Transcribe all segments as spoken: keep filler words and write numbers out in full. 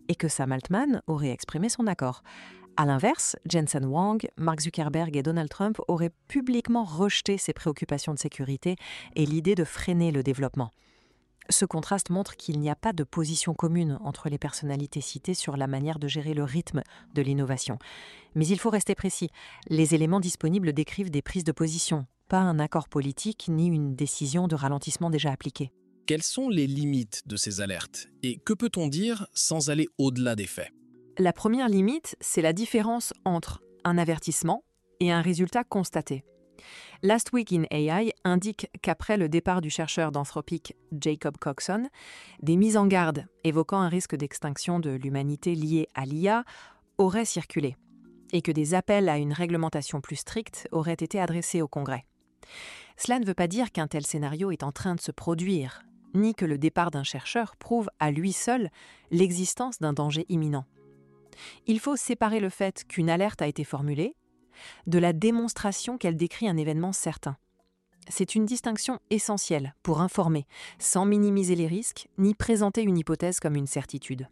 et que Sam Altman aurait exprimé son accord. À l'inverse, Jensen Huang, Mark Zuckerberg et Donald Trump auraient publiquement rejeté ces préoccupations de sécurité et l'idée de freiner le développement. Ce contraste montre qu'il n'y a pas de position commune entre les personnalités citées sur la manière de gérer le rythme de l'innovation. Mais il faut rester précis, les éléments disponibles décrivent des prises de position, pas un accord politique ni une décision de ralentissement déjà appliquée. Quelles sont les limites de ces alertes et que peut-on dire sans aller au-delà des faits? La première limite, c'est la différence entre un avertissement et un résultat constaté. Last Week in A I indique qu'après le départ du chercheur d'Anthropic Jacob Coxon, des mises en garde évoquant un risque d'extinction de l'humanité lié à l'I A auraient circulé et que des appels à une réglementation plus stricte auraient été adressés au Congrès. Cela ne veut pas dire qu'un tel scénario est en train de se produire, ni que le départ d'un chercheur prouve à lui seul l'existence d'un danger imminent. Il faut séparer le fait qu'une alerte a été formulée de la démonstration qu'elle décrit un événement certain. C'est une distinction essentielle pour informer, sans minimiser les risques, ni présenter une hypothèse comme une certitude.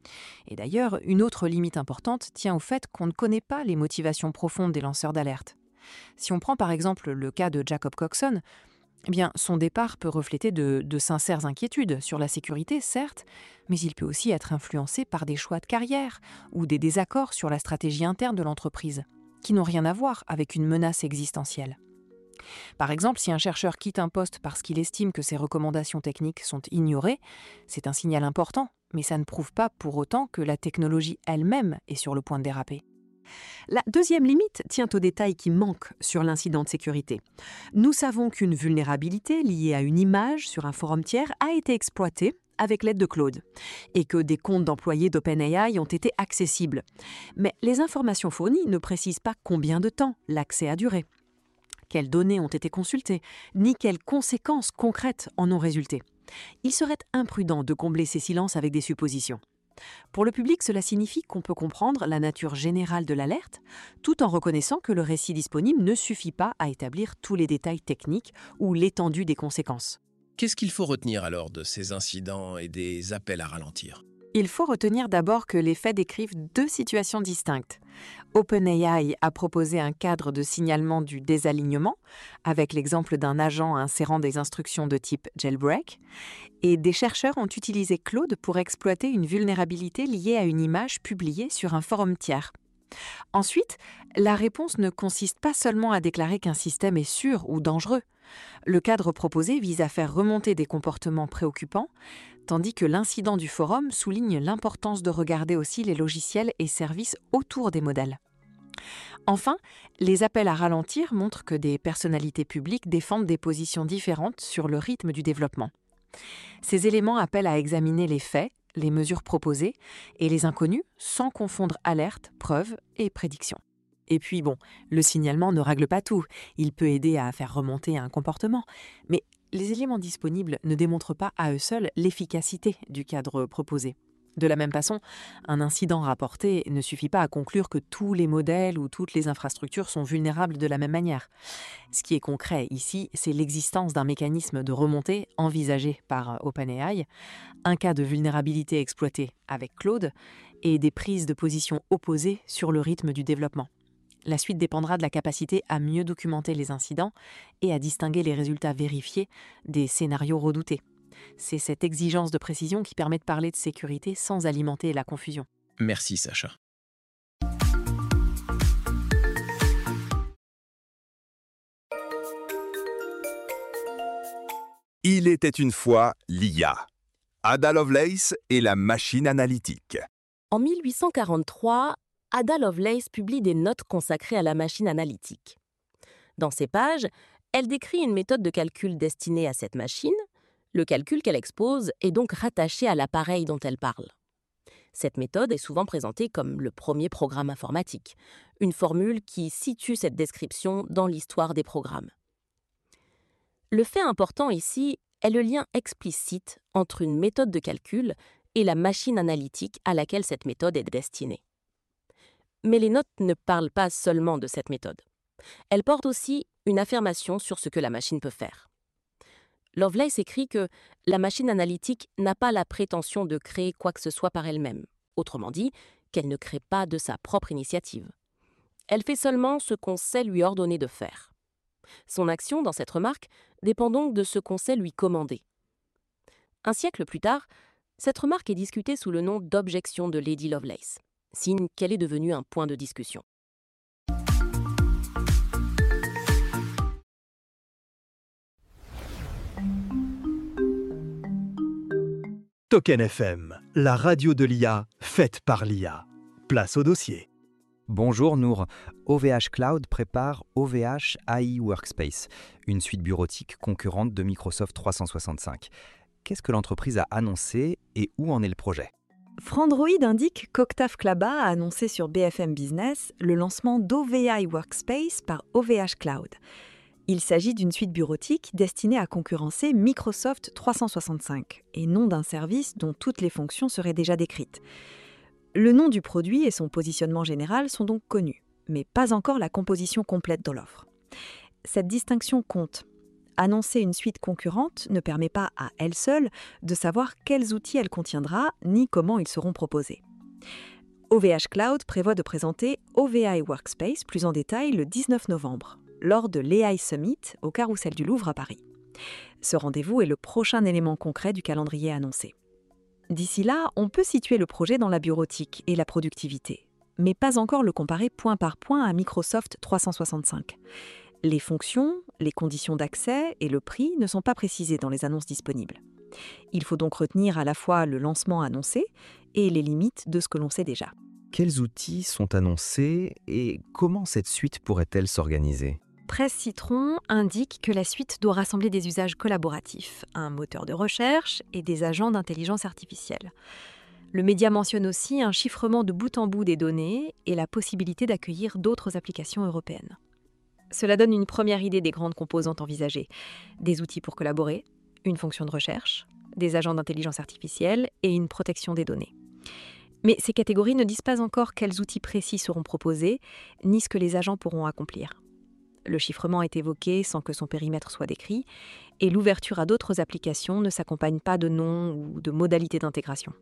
Et d'ailleurs, une autre limite importante tient au fait qu'on ne connaît pas les motivations profondes des lanceurs d'alerte. Si on prend par exemple le cas de Jacob Coxon, eh bien, son départ peut refléter de, de sincères inquiétudes sur la sécurité, certes, mais il peut aussi être influencé par des choix de carrière ou des désaccords sur la stratégie interne de l'entreprise, qui n'ont rien à voir avec une menace existentielle. Par exemple, si un chercheur quitte un poste parce qu'il estime que ses recommandations techniques sont ignorées, c'est un signal important, mais ça ne prouve pas pour autant que la technologie elle-même est sur le point de déraper. La deuxième limite tient aux détails qui manquent sur l'incident de sécurité. Nous savons qu'une vulnérabilité liée à une image sur un forum tiers a été exploitée avec l'aide de Claude, et que des comptes d'employés d'OpenAI ont été accessibles. Mais les informations fournies ne précisent pas combien de temps l'accès a duré, quelles données ont été consultées, ni quelles conséquences concrètes en ont résulté. Il serait imprudent de combler ces silences avec des suppositions. Pour le public, cela signifie qu'on peut comprendre la nature générale de l'alerte, tout en reconnaissant que le récit disponible ne suffit pas à établir tous les détails techniques ou l'étendue des conséquences. Qu'est-ce qu'il faut retenir alors de ces incidents et des appels à ralentir? Il faut retenir d'abord que les faits décrivent deux situations distinctes. OpenAI a proposé un cadre de signalement du désalignement, avec l'exemple d'un agent insérant des instructions de type jailbreak, et des chercheurs ont utilisé Claude pour exploiter une vulnérabilité liée à une image publiée sur un forum tiers. Ensuite, la réponse ne consiste pas seulement à déclarer qu'un système est sûr ou dangereux. Le cadre proposé vise à faire remonter des comportements préoccupants, tandis que l'incident du forum souligne l'importance de regarder aussi les logiciels et services autour des modèles. Enfin, les appels à ralentir montrent que des personnalités publiques défendent des positions différentes sur le rythme du développement. Ces éléments appellent à examiner les faits, les mesures proposées et les inconnus sans confondre alerte, preuve et prédiction. Et puis bon, le signalement ne règle pas tout. Il peut aider à faire remonter un comportement. Mais les éléments disponibles ne démontrent pas à eux seuls l'efficacité du cadre proposé. De la même façon, un incident rapporté ne suffit pas à conclure que tous les modèles ou toutes les infrastructures sont vulnérables de la même manière. Ce qui est concret ici, c'est l'existence d'un mécanisme de remontée envisagé par OpenAI, un cas de vulnérabilité exploité avec Claude et des prises de position opposées sur le rythme du développement. La suite dépendra de la capacité à mieux documenter les incidents et à distinguer les résultats vérifiés des scénarios redoutés. C'est cette exigence de précision qui permet de parler de sécurité sans alimenter la confusion. Merci Sacha. Il était une fois l'I A. Ada Lovelace et la machine analytique. En mille huit cent quarante-trois, Ada Lovelace publie des notes consacrées à la machine analytique. Dans ces pages, elle décrit une méthode de calcul destinée à cette machine. Le calcul qu'elle expose est donc rattaché à l'appareil dont elle parle. Cette méthode est souvent présentée comme le premier programme informatique, une formule qui situe cette description dans l'histoire des programmes. Le fait important ici est le lien explicite entre une méthode de calcul et la machine analytique à laquelle cette méthode est destinée. Mais les notes ne parlent pas seulement de cette méthode. Elles portent aussi une affirmation sur ce que la machine peut faire. Lovelace écrit que la machine analytique n'a pas la prétention de créer quoi que ce soit par elle-même. Autrement dit, qu'elle ne crée pas de sa propre initiative. Elle fait seulement ce qu'on sait lui ordonner de faire. Son action dans cette remarque dépend donc de ce qu'on sait lui commander. Un siècle plus tard, cette remarque est discutée sous le nom d'objection de Lady Lovelace, signe qu'elle est devenue un point de discussion. Token F M, la radio de l'I A, faite par l'I A. Place au dossier. Bonjour Nour, O V H Cloud prépare O V H A I Workspace, une suite bureautique concurrente de Microsoft trois cent soixante-cinq. Qu'est-ce que l'entreprise a annoncé et où en est le projet ? Frandroid indique qu'Octave Klaba a annoncé sur B F M Business le lancement d'O V I Workspace par O V H Cloud. Il s'agit d'une suite bureautique destinée à concurrencer Microsoft trois cent soixante-cinq et non d'un service dont toutes les fonctions seraient déjà décrites. Le nom du produit et son positionnement général sont donc connus, mais pas encore la composition complète de l'offre. Cette distinction compte. Annoncer une suite concurrente ne permet pas à elle seule de savoir quels outils elle contiendra ni comment ils seront proposés. O V H Cloud prévoit de présenter O V I Workspace plus en détail le dix-neuf novembre, lors de l'A I Summit au Carrousel du Louvre à Paris. Ce rendez-vous est le prochain élément concret du calendrier annoncé. D'ici là, on peut situer le projet dans la bureautique et la productivité, mais pas encore le comparer point par point à Microsoft trois cent soixante-cinq. Les fonctions, les conditions d'accès et le prix ne sont pas précisés dans les annonces disponibles. Il faut donc retenir à la fois le lancement annoncé et les limites de ce que l'on sait déjà. Quels outils sont annoncés et comment cette suite pourrait-elle s'organiser ? Presse Citron indique que la suite doit rassembler des usages collaboratifs, un moteur de recherche et des agents d'intelligence artificielle. Le média mentionne aussi un chiffrement de bout en bout des données et la possibilité d'accueillir d'autres applications européennes. Cela donne une première idée des grandes composantes envisagées. Des outils pour collaborer, une fonction de recherche, des agents d'intelligence artificielle et une protection des données. Mais ces catégories ne disent pas encore quels outils précis seront proposés, ni ce que les agents pourront accomplir. Le chiffrement est évoqué sans que son périmètre soit décrit, et l'ouverture à d'autres applications ne s'accompagne pas de nom ou de modalités d'intégration.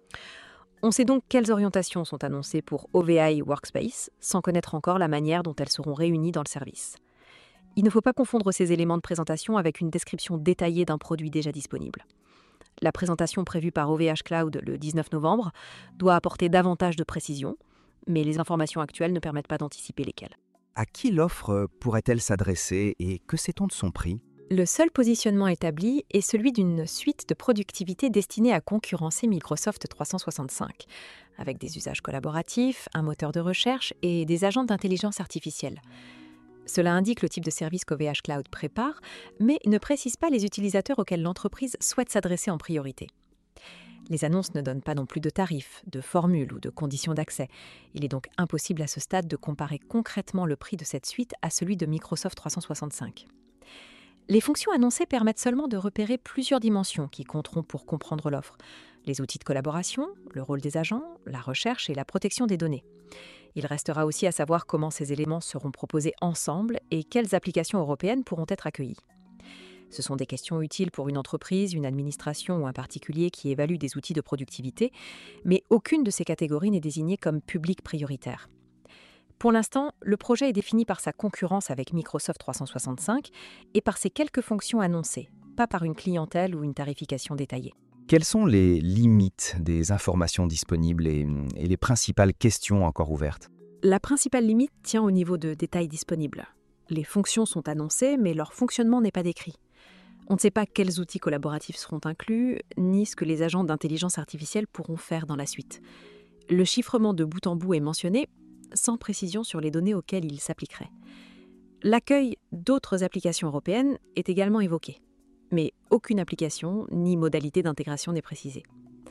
On sait donc quelles orientations sont annoncées pour O V I Workspace, sans connaître encore la manière dont elles seront réunies dans le service. Il ne faut pas confondre ces éléments de présentation avec une description détaillée d'un produit déjà disponible. La présentation prévue par O V H Cloud le dix-neuf novembre doit apporter davantage de précision, mais les informations actuelles ne permettent pas d'anticiper lesquelles. À qui l'offre pourrait-elle s'adresser et que sait-on de son prix ? Le seul positionnement établi est celui d'une suite de productivité destinée à concurrencer Microsoft trois cent soixante-cinq, avec des usages collaboratifs, un moteur de recherche et des agents d'intelligence artificielle. Cela indique le type de service qu'O V H Cloud prépare, mais ne précise pas les utilisateurs auxquels l'entreprise souhaite s'adresser en priorité. Les annonces ne donnent pas non plus de tarifs, de formules ou de conditions d'accès. Il est donc impossible à ce stade de comparer concrètement le prix de cette suite à celui de Microsoft trois cent soixante-cinq. Les fonctions annoncées permettent seulement de repérer plusieurs dimensions qui compteront pour comprendre l'offre. Les outils de collaboration, le rôle des agents, la recherche et la protection des données. Il restera aussi à savoir comment ces éléments seront proposés ensemble et quelles applications européennes pourront être accueillies. Ce sont des questions utiles pour une entreprise, une administration ou un particulier qui évalue des outils de productivité, mais aucune de ces catégories n'est désignée comme public prioritaire. Pour l'instant, le projet est défini par sa concurrence avec Microsoft trois cent soixante-cinq et par ses quelques fonctions annoncées, pas par une clientèle ou une tarification détaillée. Quelles sont les limites des informations disponibles et, et les principales questions encore ouvertes ? La principale limite tient au niveau de détails disponibles. Les fonctions sont annoncées, mais leur fonctionnement n'est pas décrit. On ne sait pas quels outils collaboratifs seront inclus, ni ce que les agents d'intelligence artificielle pourront faire dans la suite. Le chiffrement de bout en bout est mentionné, sans précision sur les données auxquelles il s'appliquerait. L'accueil d'autres applications européennes est également évoqué, mais aucune application ni modalité d'intégration n'est précisée.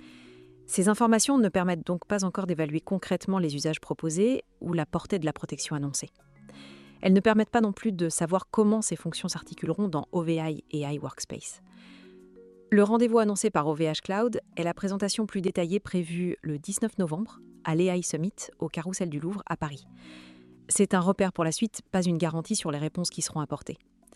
Ces informations ne permettent donc pas encore d'évaluer concrètement les usages proposés ou la portée de la protection annoncée. Elles ne permettent pas non plus de savoir comment ces fonctions s'articuleront dans O V I et iWorkspace. Le rendez-vous annoncé par O V H Cloud est la présentation plus détaillée prévue le dix-neuf novembre à l'A I Summit au Carrousel du Louvre à Paris. C'est un repère pour la suite, pas une garantie sur les réponses qui seront apportées.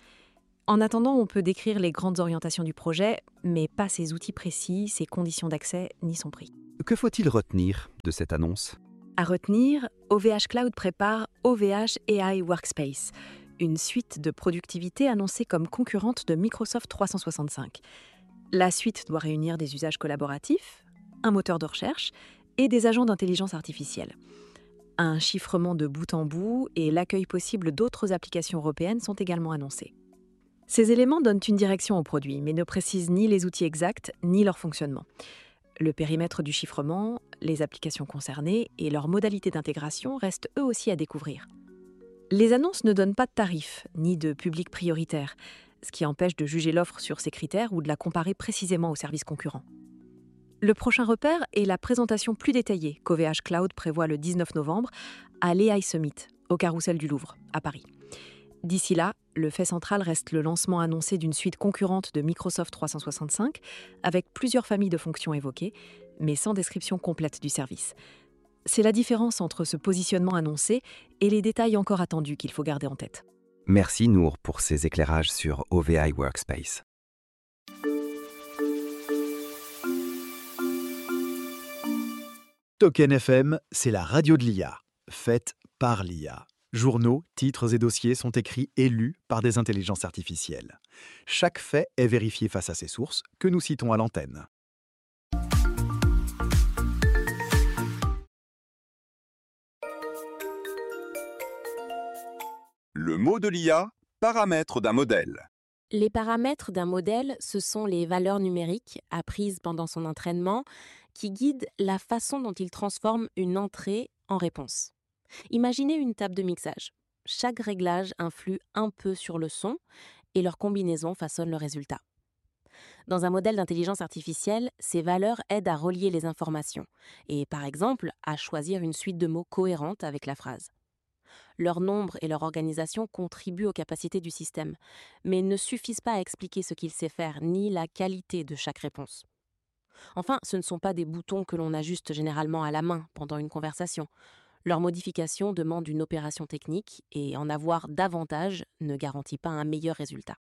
En attendant, on peut décrire les grandes orientations du projet, mais pas ses outils précis, ses conditions d'accès ni son prix. Que faut-il retenir de cette annonce ? À retenir, O V H Cloud prépare O V H A I Workspace, une suite de productivité annoncée comme concurrente de Microsoft trois cent soixante-cinq. La suite doit réunir des usages collaboratifs, un moteur de recherche et des agents d'intelligence artificielle. Un chiffrement de bout en bout et l'accueil possible d'autres applications européennes sont également annoncés. Ces éléments donnent une direction au produit, mais ne précisent ni les outils exacts ni leur fonctionnement. Le périmètre du chiffrement, les applications concernées et leurs modalités d'intégration restent eux aussi à découvrir. Les annonces ne donnent pas de tarifs ni de public prioritaire, ce qui empêche de juger l'offre sur ces critères ou de la comparer précisément aux services concurrents. Le prochain repère est la présentation plus détaillée qu'O V H Cloud prévoit le dix-neuf novembre à l'A I Summit, au Carrousel du Louvre, à Paris. D'ici là, le fait central reste le lancement annoncé d'une suite concurrente de Microsoft trois cent soixante-cinq, avec plusieurs familles de fonctions évoquées, mais sans description complète du service. C'est la différence entre ce positionnement annoncé et les détails encore attendus qu'il faut garder en tête. Merci Nour pour ces éclairages sur O V I Workspace. Token F M, c'est la radio de l'I A, faite par l'I A. Journaux, titres et dossiers sont écrits et lus par des intelligences artificielles. Chaque fait est vérifié face à ses sources, que nous citons à l'antenne. Le mot de l'I A, paramètres d'un modèle. Les paramètres d'un modèle, ce sont les valeurs numériques apprises pendant son entraînement qui guident la façon dont il transforme une entrée en réponse. Imaginez une table de mixage. Chaque réglage influe un peu sur le son et leur combinaison façonne le résultat. Dans un modèle d'intelligence artificielle, ces valeurs aident à relier les informations et, par exemple, à choisir une suite de mots cohérente avec la phrase. Leur nombre et leur organisation contribuent aux capacités du système, mais ne suffisent pas à expliquer ce qu'il sait faire ni la qualité de chaque réponse. Enfin, ce ne sont pas des boutons que l'on ajuste généralement à la main pendant une conversation. Leur modification demande une opération technique et en avoir davantage ne garantit pas un meilleur résultat.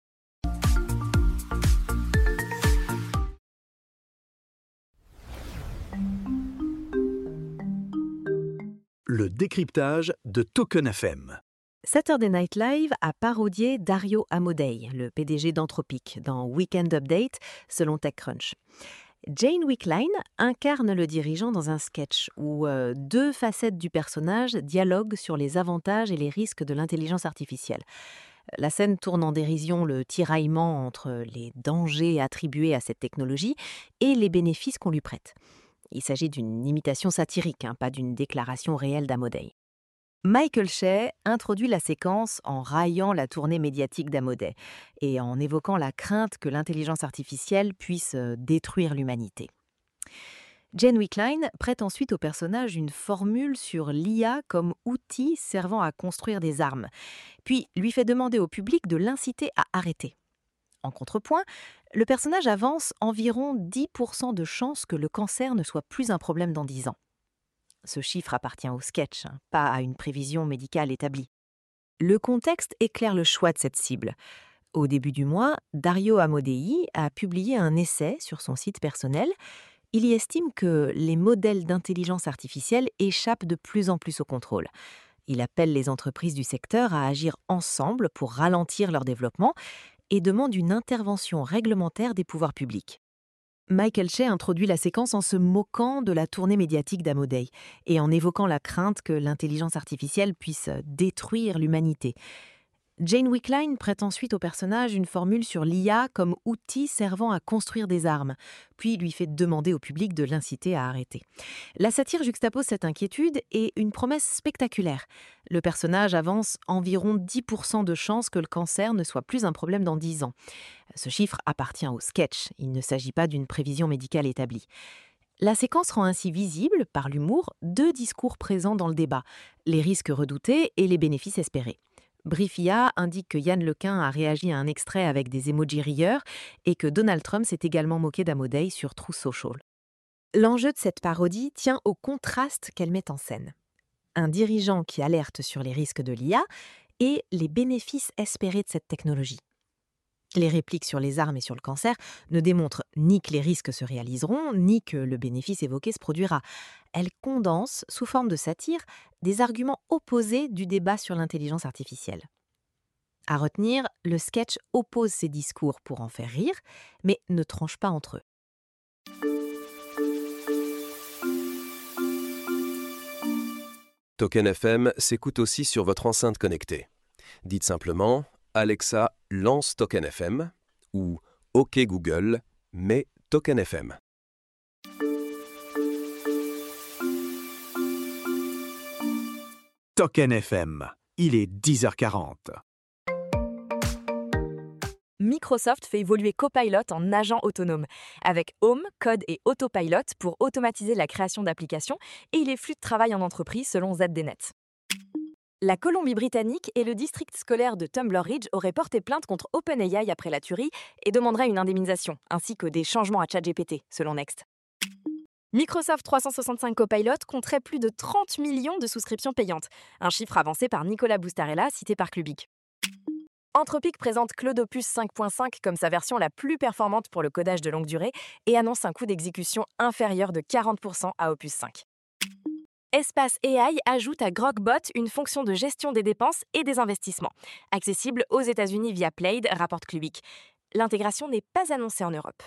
Le décryptage de Token F M. Saturday Night Live a parodié Dario Amodei, le P D G d'Anthropic, dans Weekend Update, selon TechCrunch. Jane Wickline incarne le dirigeant dans un sketch où euh, deux facettes du personnage dialoguent sur les avantages et les risques de l'intelligence artificielle. La scène tourne en dérision le tiraillement entre les dangers attribués à cette technologie et les bénéfices qu'on lui prête. Il s'agit d'une imitation satirique, hein, pas d'une déclaration réelle d'Amodei. Michael Shea introduit la séquence en raillant la tournée médiatique d'Amodei et en évoquant la crainte que l'intelligence artificielle puisse détruire l'humanité. Jane Wickline prête ensuite au personnage une formule sur l'I A comme outil servant à construire des armes, puis lui fait demander au public de l'inciter à arrêter. En contrepoint, le personnage avance environ dix pour cent de chances que le cancer ne soit plus un problème dans dix ans. Ce chiffre appartient au sketch, hein, pas à une prévision médicale établie. Le contexte éclaire le choix de cette cible. Au début du mois, Dario Amodei a publié un essai sur son site personnel. Il y estime que les modèles d'intelligence artificielle échappent de plus en plus au contrôle. Il appelle les entreprises du secteur à agir ensemble pour ralentir leur développement et demande une intervention réglementaire des pouvoirs publics. Michael Shea introduit la séquence en se moquant de la tournée médiatique d'Amodei et en évoquant la crainte que l'intelligence artificielle puisse détruire l'humanité. Jane Wickline prête ensuite au personnage une formule sur l'I A comme outil servant à construire des armes, puis lui fait demander au public de l'inciter à arrêter. La satire juxtapose cette inquiétude et une promesse spectaculaire. Le personnage avance environ dix pour cent de chances que le cancer ne soit plus un problème dans dix ans. Ce chiffre appartient au sketch, il ne s'agit pas d'une prévision médicale établie. La séquence rend ainsi visible, par l'humour, deux discours présents dans le débat, les risques redoutés et les bénéfices espérés. Brief I A indique que Yann Lequin a réagi à un extrait avec des emojis rieurs et que Donald Trump s'est également moqué d'Amodei sur Truth Social. L'enjeu de cette parodie tient au contraste qu'elle met en scène. Un dirigeant qui alerte sur les risques de l'I A et les bénéfices espérés de cette technologie. Les répliques sur les armes et sur le cancer ne démontrent ni que les risques se réaliseront, ni que le bénéfice évoqué se produira. Elles condensent, sous forme de satire, des arguments opposés du débat sur l'intelligence artificielle. À retenir, le sketch oppose ces discours pour en faire rire, mais ne tranche pas entre eux. Token F M s'écoute aussi sur votre enceinte connectée. Dites simplement « Alexa, lance Token F M » ou « OK Google, mets Token F M ». Token F M, il est dix heures quarante. Microsoft fait évoluer Copilot en agent autonome, avec Home, Code et Autopilot pour automatiser la création d'applications et les flux de travail en entreprise selon Z D Net. La Colombie-Britannique et le district scolaire de Tumbler Ridge auraient porté plainte contre OpenAI après la tuerie et demanderaient une indemnisation, ainsi que des changements à ChatGPT, selon Next. Microsoft trois cent soixante-cinq Copilot compterait plus de trente millions de souscriptions payantes, un chiffre avancé par Nicolas Bustarella, cité par Clubic. Anthropic présente Claude Opus cinq point cinq comme sa version la plus performante pour le codage de longue durée et annonce un coût d'exécution inférieur de quarante pour cent à Opus cinq. Espace A I ajoute à Grogbot une fonction de gestion des dépenses et des investissements, accessible aux États-Unis via Plaid, rapporte Clubic. L'intégration n'est pas annoncée en Europe.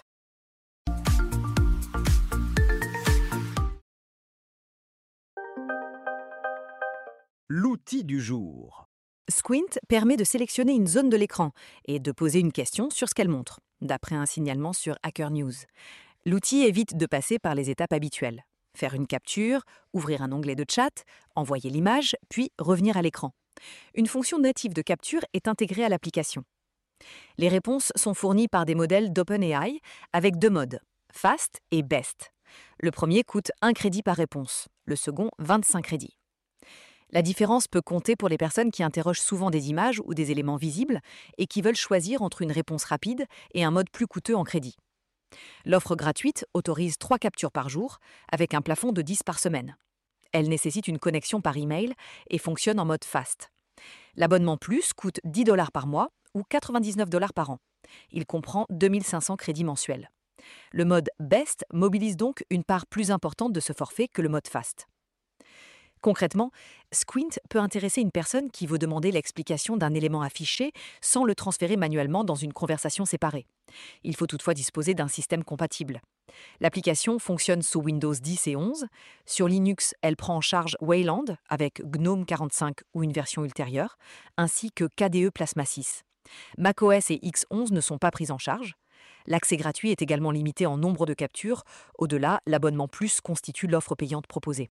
L'outil du jour. Squint permet de sélectionner une zone de l'écran et de poser une question sur ce qu'elle montre, d'après un signalement sur Hacker News. L'outil évite de passer par les étapes habituelles. Faire une capture, ouvrir un onglet de chat, envoyer l'image, puis revenir à l'écran. Une fonction native de capture est intégrée à l'application. Les réponses sont fournies par des modèles d'OpenAI avec deux modes, Fast et Best. Le premier coûte un crédit par réponse, le second vingt-cinq crédits. La différence peut compter pour les personnes qui interrogent souvent des images ou des éléments visibles et qui veulent choisir entre une réponse rapide et un mode plus coûteux en crédit. L'offre gratuite autorise trois captures par jour, avec un plafond de dix par semaine. Elle nécessite une connexion par email et fonctionne en mode fast. L'abonnement plus coûte dix dollars par mois ou quatre-vingt-dix-neuf dollars par an. Il comprend deux mille cinq cents crédits mensuels. Le mode best mobilise donc une part plus importante de ce forfait que le mode fast. Concrètement, Squint peut intéresser une personne qui veut demander l'explication d'un élément affiché sans le transférer manuellement dans une conversation séparée. Il faut toutefois disposer d'un système compatible. L'application fonctionne sous Windows dix et onze. Sur Linux, elle prend en charge Wayland avec GNOME quarante-cinq ou une version ultérieure, ainsi que K D E Plasma six. macOS et X onze ne sont pas prises en charge. L'accès gratuit est également limité en nombre de captures. Au-delà, l'abonnement plus constitue l'offre payante proposée.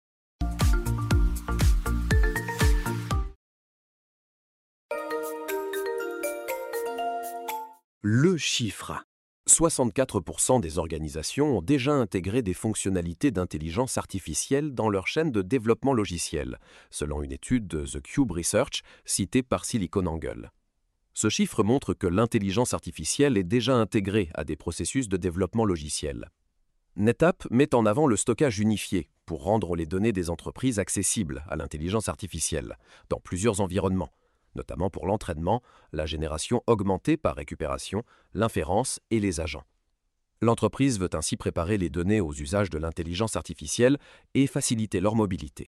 Le chiffre. soixante-quatre pour cent des organisations ont déjà intégré des fonctionnalités d'intelligence artificielle dans leur chaîne de développement logiciel, selon une étude de The Cube Research citée par SiliconANGLE. Ce chiffre montre que l'intelligence artificielle est déjà intégrée à des processus de développement logiciel. NetApp met en avant le stockage unifié pour rendre les données des entreprises accessibles à l'intelligence artificielle dans plusieurs environnements, notamment pour l'entraînement, la génération augmentée par récupération, l'inférence et les agents. L'entreprise veut ainsi préparer les données aux usages de l'intelligence artificielle et faciliter leur mobilité.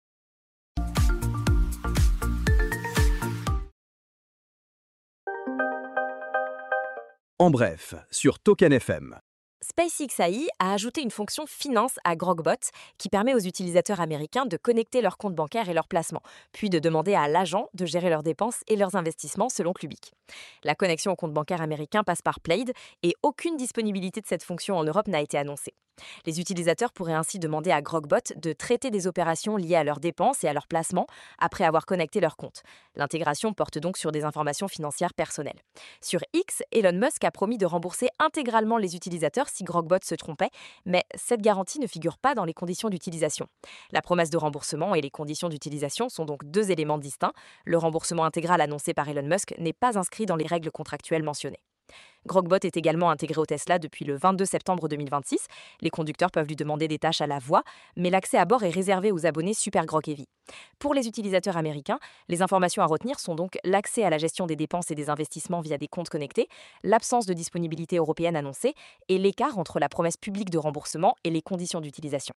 En bref, sur Token F M. SpaceX A I a ajouté une fonction finance à Grogbot qui permet aux utilisateurs américains de connecter leurs comptes bancaires et leurs placements, puis de demander à l'agent de gérer leurs dépenses et leurs investissements selon Clubic. La connexion au compte bancaire américain passe par Plaid et aucune disponibilité de cette fonction en Europe n'a été annoncée. Les utilisateurs pourraient ainsi demander à Grogbot de traiter des opérations liées à leurs dépenses et à leurs placements après avoir connecté leur compte. L'intégration porte donc sur des informations financières personnelles. Sur X, Elon Musk a promis de rembourser intégralement les utilisateurs si Grogbot se trompait, mais cette garantie ne figure pas dans les conditions d'utilisation. La promesse de remboursement et les conditions d'utilisation sont donc deux éléments distincts. Le remboursement intégral annoncé par Elon Musk n'est pas inscrit dans les règles contractuelles mentionnées. Grokbot est également intégré au Tesla depuis le vingt-deux septembre deux mille vingt-six. Les conducteurs peuvent lui demander des tâches à la voix, mais l'accès à bord est réservé aux abonnés Super Grok Heavy. Pour les utilisateurs américains, les informations à retenir sont donc l'accès à la gestion des dépenses et des investissements via des comptes connectés, l'absence de disponibilité européenne annoncée et l'écart entre la promesse publique de remboursement et les conditions d'utilisation.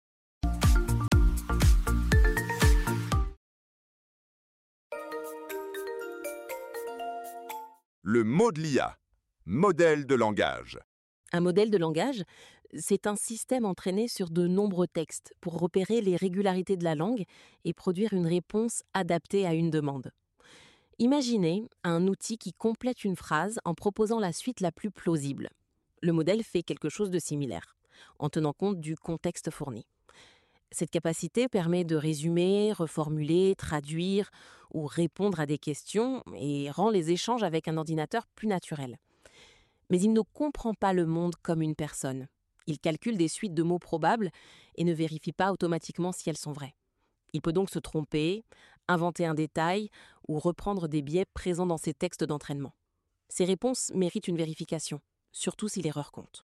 Le mot de l'I A. Modèle de langage. Un modèle de langage, c'est un système entraîné sur de nombreux textes pour repérer les régularités de la langue et produire une réponse adaptée à une demande. Imaginez un outil qui complète une phrase en proposant la suite la plus plausible. Le modèle fait quelque chose de similaire, en tenant compte du contexte fourni. Cette capacité permet de résumer, reformuler, traduire ou répondre à des questions et rend les échanges avec un ordinateur plus naturels. Mais il ne comprend pas le monde comme une personne. Il calcule des suites de mots probables et ne vérifie pas automatiquement si elles sont vraies. Il peut donc se tromper, inventer un détail ou reprendre des biais présents dans ses textes d'entraînement. Ces réponses méritent une vérification, surtout si l'erreur compte.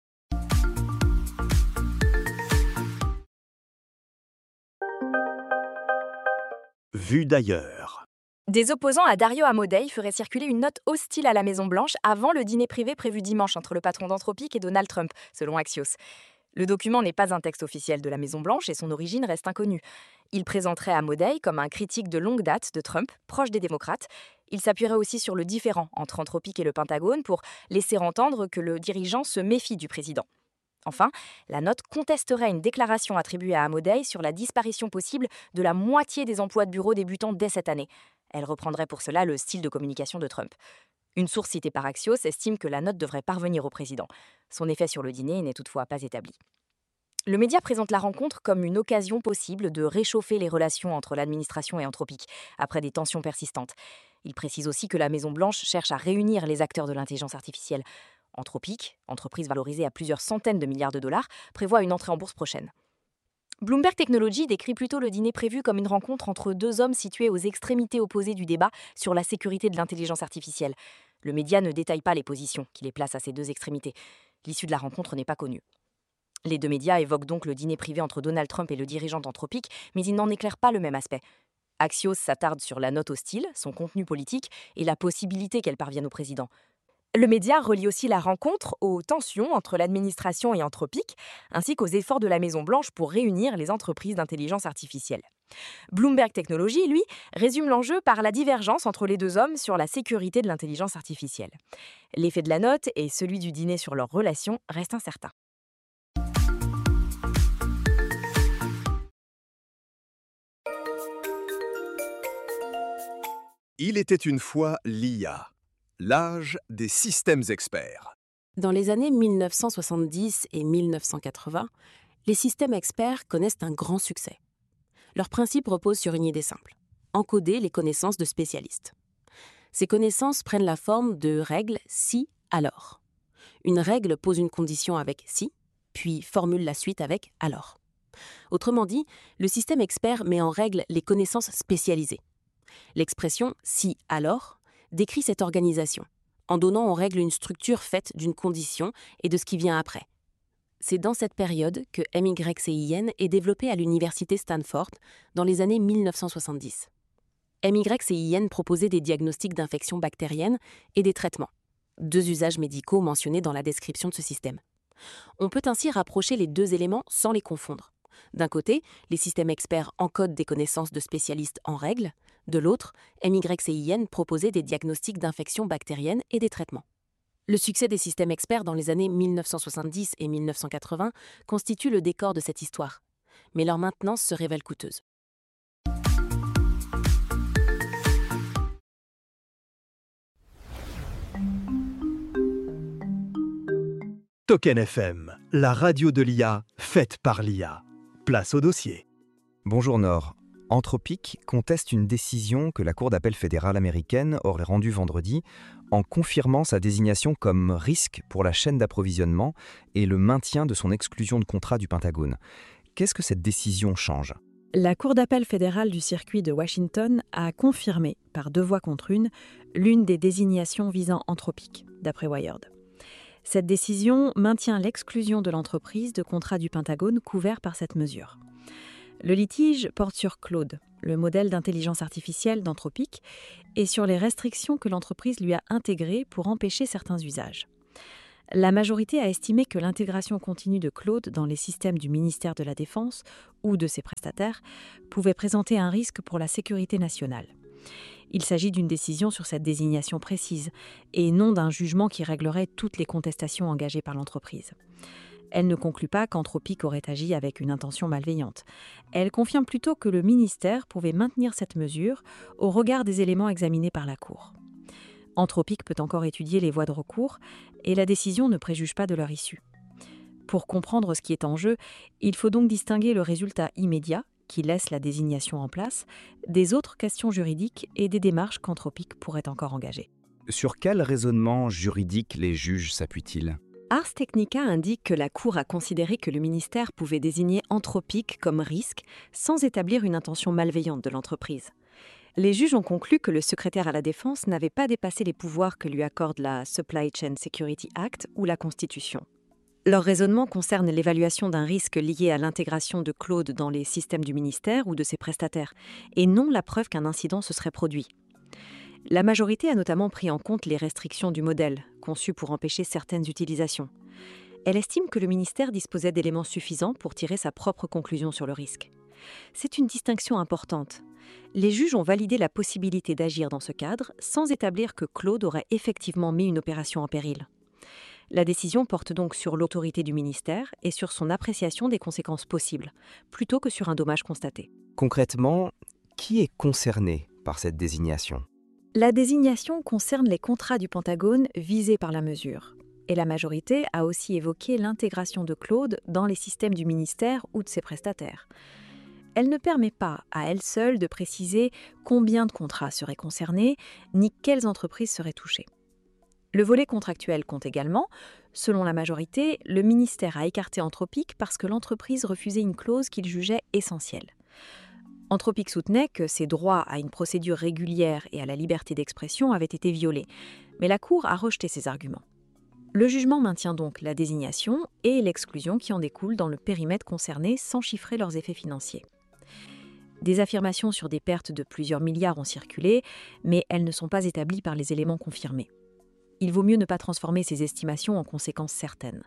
Vue d'ailleurs. Des opposants à Dario Amodei feraient circuler une note hostile à la Maison-Blanche avant le dîner privé prévu dimanche entre le patron d'Anthropic et Donald Trump, selon Axios. Le document n'est pas un texte officiel de la Maison-Blanche et son origine reste inconnue. Il présenterait Amodei comme un critique de longue date de Trump, proche des démocrates. Il s'appuierait aussi sur le différend entre Anthropic et le Pentagone pour laisser entendre que le dirigeant se méfie du président. Enfin, la note contesterait une déclaration attribuée à Amodei sur la disparition possible de la moitié des emplois de bureau débutants dès cette année. Elle reprendrait pour cela le style de communication de Trump. Une source citée par Axios estime que la note devrait parvenir au président. Son effet sur le dîner n'est toutefois pas établi. Le média présente la rencontre comme une occasion possible de réchauffer les relations entre l'administration et Anthropic, après des tensions persistantes. Il précise aussi que la Maison-Blanche cherche à réunir les acteurs de l'intelligence artificielle. Anthropic, entreprise valorisée à plusieurs centaines de milliards de dollars, prévoit une entrée en bourse prochaine. Bloomberg Technology décrit plutôt le dîner prévu comme une rencontre entre deux hommes situés aux extrémités opposées du débat sur la sécurité de l'intelligence artificielle. Le média ne détaille pas les positions qui les placent à ces deux extrémités. L'issue de la rencontre n'est pas connue. Les deux médias évoquent donc le dîner privé entre Donald Trump et le dirigeant d'Anthropic, mais ils n'en éclairent pas le même aspect. Axios s'attarde sur la note hostile, son contenu politique et la possibilité qu'elle parvienne au président. Le média relie aussi la rencontre aux tensions entre l'administration et Anthropic, ainsi qu'aux efforts de la Maison-Blanche pour réunir les entreprises d'intelligence artificielle. Bloomberg Technology, lui, résume l'enjeu par la divergence entre les deux hommes sur la sécurité de l'intelligence artificielle. L'effet de la note et celui du dîner sur leur relation restent incertains. Il était une fois l'I A, l'âge des systèmes experts. Dans les années mille neuf cent soixante-dix et mille neuf cent quatre-vingts, les systèmes experts connaissent un grand succès. Leur principe repose sur une idée simple : encoder les connaissances de spécialistes. Ces connaissances prennent la forme de règles si, alors. Une règle pose une condition avec si, puis formule la suite avec alors. Autrement dit, le système expert met en règle les connaissances spécialisées. L'expression « si, alors » décrit cette organisation, en donnant en règle une structure faite d'une condition et de ce qui vient après. C'est dans cette période que M Y C I N est développé à l'université Stanford dans les années mille neuf cent soixante-dix. M Y C I N proposait des diagnostics d'infections bactériennes et des traitements, deux usages médicaux mentionnés dans la description de ce système. On peut ainsi rapprocher les deux éléments sans les confondre. D'un côté, les systèmes experts encodent des connaissances de spécialistes en règles. De l'autre, M Y C I N proposait des diagnostics d'infections bactériennes et des traitements. Le succès des systèmes experts dans les années mille neuf cent soixante-dix et mille neuf cent quatre-vingts constitue le décor de cette histoire, mais leur maintenance se révèle coûteuse. Token F M, la radio de l'I A, faite par l'I A. Place au dossier. Bonjour Nord. Anthropic conteste une décision que la Cour d'appel fédérale américaine aurait rendue vendredi en confirmant sa désignation comme risque pour la chaîne d'approvisionnement et le maintien de son exclusion de contrat du Pentagone. Qu'est-ce que cette décision change ? La Cour d'appel fédérale du circuit de Washington a confirmé, par deux voix contre une, l'une des désignations visant Anthropic, d'après Wired. Cette décision maintient l'exclusion de l'entreprise de contrats du Pentagone couverts par cette mesure. Le litige porte sur Claude, le modèle d'intelligence artificielle d'Anthropic, et sur les restrictions que l'entreprise lui a intégrées pour empêcher certains usages. La majorité a estimé que l'intégration continue de Claude dans les systèmes du ministère de la Défense ou de ses prestataires pouvait présenter un risque pour la sécurité nationale. Il s'agit d'une décision sur cette désignation précise et non d'un jugement qui réglerait toutes les contestations engagées par l'entreprise. Elle ne conclut pas qu'Anthropic aurait agi avec une intention malveillante. Elle confirme plutôt que le ministère pouvait maintenir cette mesure au regard des éléments examinés par la Cour. Anthropic peut encore étudier les voies de recours et la décision ne préjuge pas de leur issue. Pour comprendre ce qui est en jeu, il faut donc distinguer le résultat immédiat, qui laisse la désignation en place, des autres questions juridiques et des démarches qu'Anthropic pourrait encore engager. Sur quel raisonnement juridique les juges s'appuient-ils ? Ars Technica indique que la Cour a considéré que le ministère pouvait désigner Anthropic comme risque sans établir une intention malveillante de l'entreprise. Les juges ont conclu que le secrétaire à la Défense n'avait pas dépassé les pouvoirs que lui accorde la Supply Chain Security Act ou la Constitution. Leur raisonnement concerne l'évaluation d'un risque lié à l'intégration de Claude dans les systèmes du ministère ou de ses prestataires, et non la preuve qu'un incident se serait produit. La majorité a notamment pris en compte les restrictions du modèle, conçu pour empêcher certaines utilisations. Elle estime que le ministère disposait d'éléments suffisants pour tirer sa propre conclusion sur le risque. C'est une distinction importante. Les juges ont validé la possibilité d'agir dans ce cadre sans établir que Claude aurait effectivement mis une opération en péril. La décision porte donc sur l'autorité du ministère et sur son appréciation des conséquences possibles, plutôt que sur un dommage constaté. Concrètement, qui est concerné par cette désignation ? La désignation concerne les contrats du Pentagone visés par la mesure. Et la majorité a aussi évoqué l'intégration de Claude dans les systèmes du ministère ou de ses prestataires. Elle ne permet pas, à elle seule, de préciser combien de contrats seraient concernés, ni quelles entreprises seraient touchées. Le volet contractuel compte également. Selon la majorité, le ministère a écarté Anthropic parce que l'entreprise refusait une clause qu'il jugeait essentielle. Anthropic soutenait que ses droits à une procédure régulière et à la liberté d'expression avaient été violés, mais la Cour a rejeté ces arguments. Le jugement maintient donc la désignation et l'exclusion qui en découle dans le périmètre concerné sans chiffrer leurs effets financiers. Des affirmations sur des pertes de plusieurs milliards ont circulé, mais elles ne sont pas établies par les éléments confirmés. Il vaut mieux ne pas transformer ces estimations en conséquences certaines.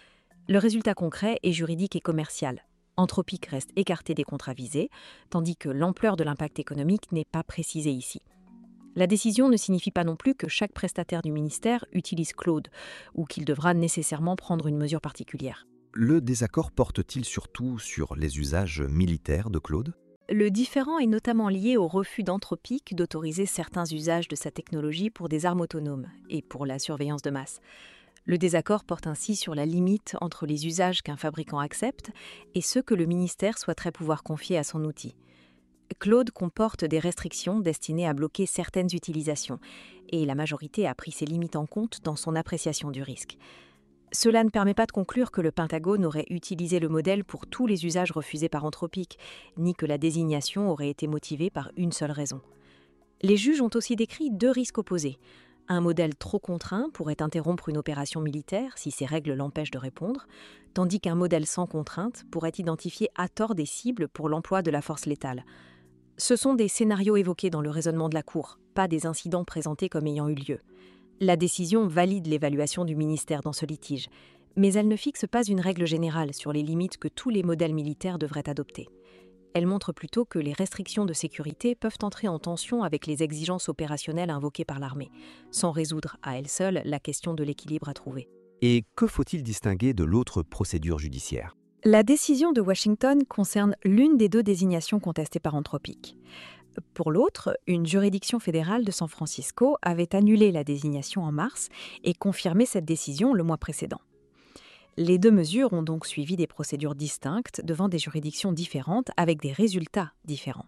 Le résultat concret est juridique et commercial. Anthropic reste écarté des contrats visés, tandis que l'ampleur de l'impact économique n'est pas précisée ici. La décision ne signifie pas non plus que chaque prestataire du ministère utilise Claude, ou qu'il devra nécessairement prendre une mesure particulière. Le désaccord porte-t-il surtout sur les usages militaires de Claude ? Le différend est notamment lié au refus d'Anthropic d'autoriser certains usages de sa technologie pour des armes autonomes et pour la surveillance de masse. Le désaccord porte ainsi sur la limite entre les usages qu'un fabricant accepte et ceux que le ministère souhaiterait pouvoir confier à son outil. Claude comporte des restrictions destinées à bloquer certaines utilisations, et la majorité a pris ces limites en compte dans son appréciation du risque. Cela ne permet pas de conclure que le Pentagone aurait utilisé le modèle pour tous les usages refusés par Anthropic, ni que la désignation aurait été motivée par une seule raison. Les juges ont aussi décrit deux risques opposés. Un modèle trop contraint pourrait interrompre une opération militaire si ses règles l'empêchent de répondre, tandis qu'un modèle sans contrainte pourrait identifier à tort des cibles pour l'emploi de la force létale. Ce sont des scénarios évoqués dans le raisonnement de la Cour, pas des incidents présentés comme ayant eu lieu. La décision valide l'évaluation du ministère dans ce litige, mais elle ne fixe pas une règle générale sur les limites que tous les modèles militaires devraient adopter. Elle montre plutôt que les restrictions de sécurité peuvent entrer en tension avec les exigences opérationnelles invoquées par l'armée, sans résoudre à elle seule la question de l'équilibre à trouver. Et que faut-il distinguer de l'autre procédure judiciaire ? La décision de Washington concerne l'une des deux désignations contestées par Anthropic. Pour l'autre, une juridiction fédérale de San Francisco avait annulé la désignation en mars et confirmé cette décision le mois précédent. Les deux mesures ont donc suivi des procédures distinctes devant des juridictions différentes avec des résultats différents.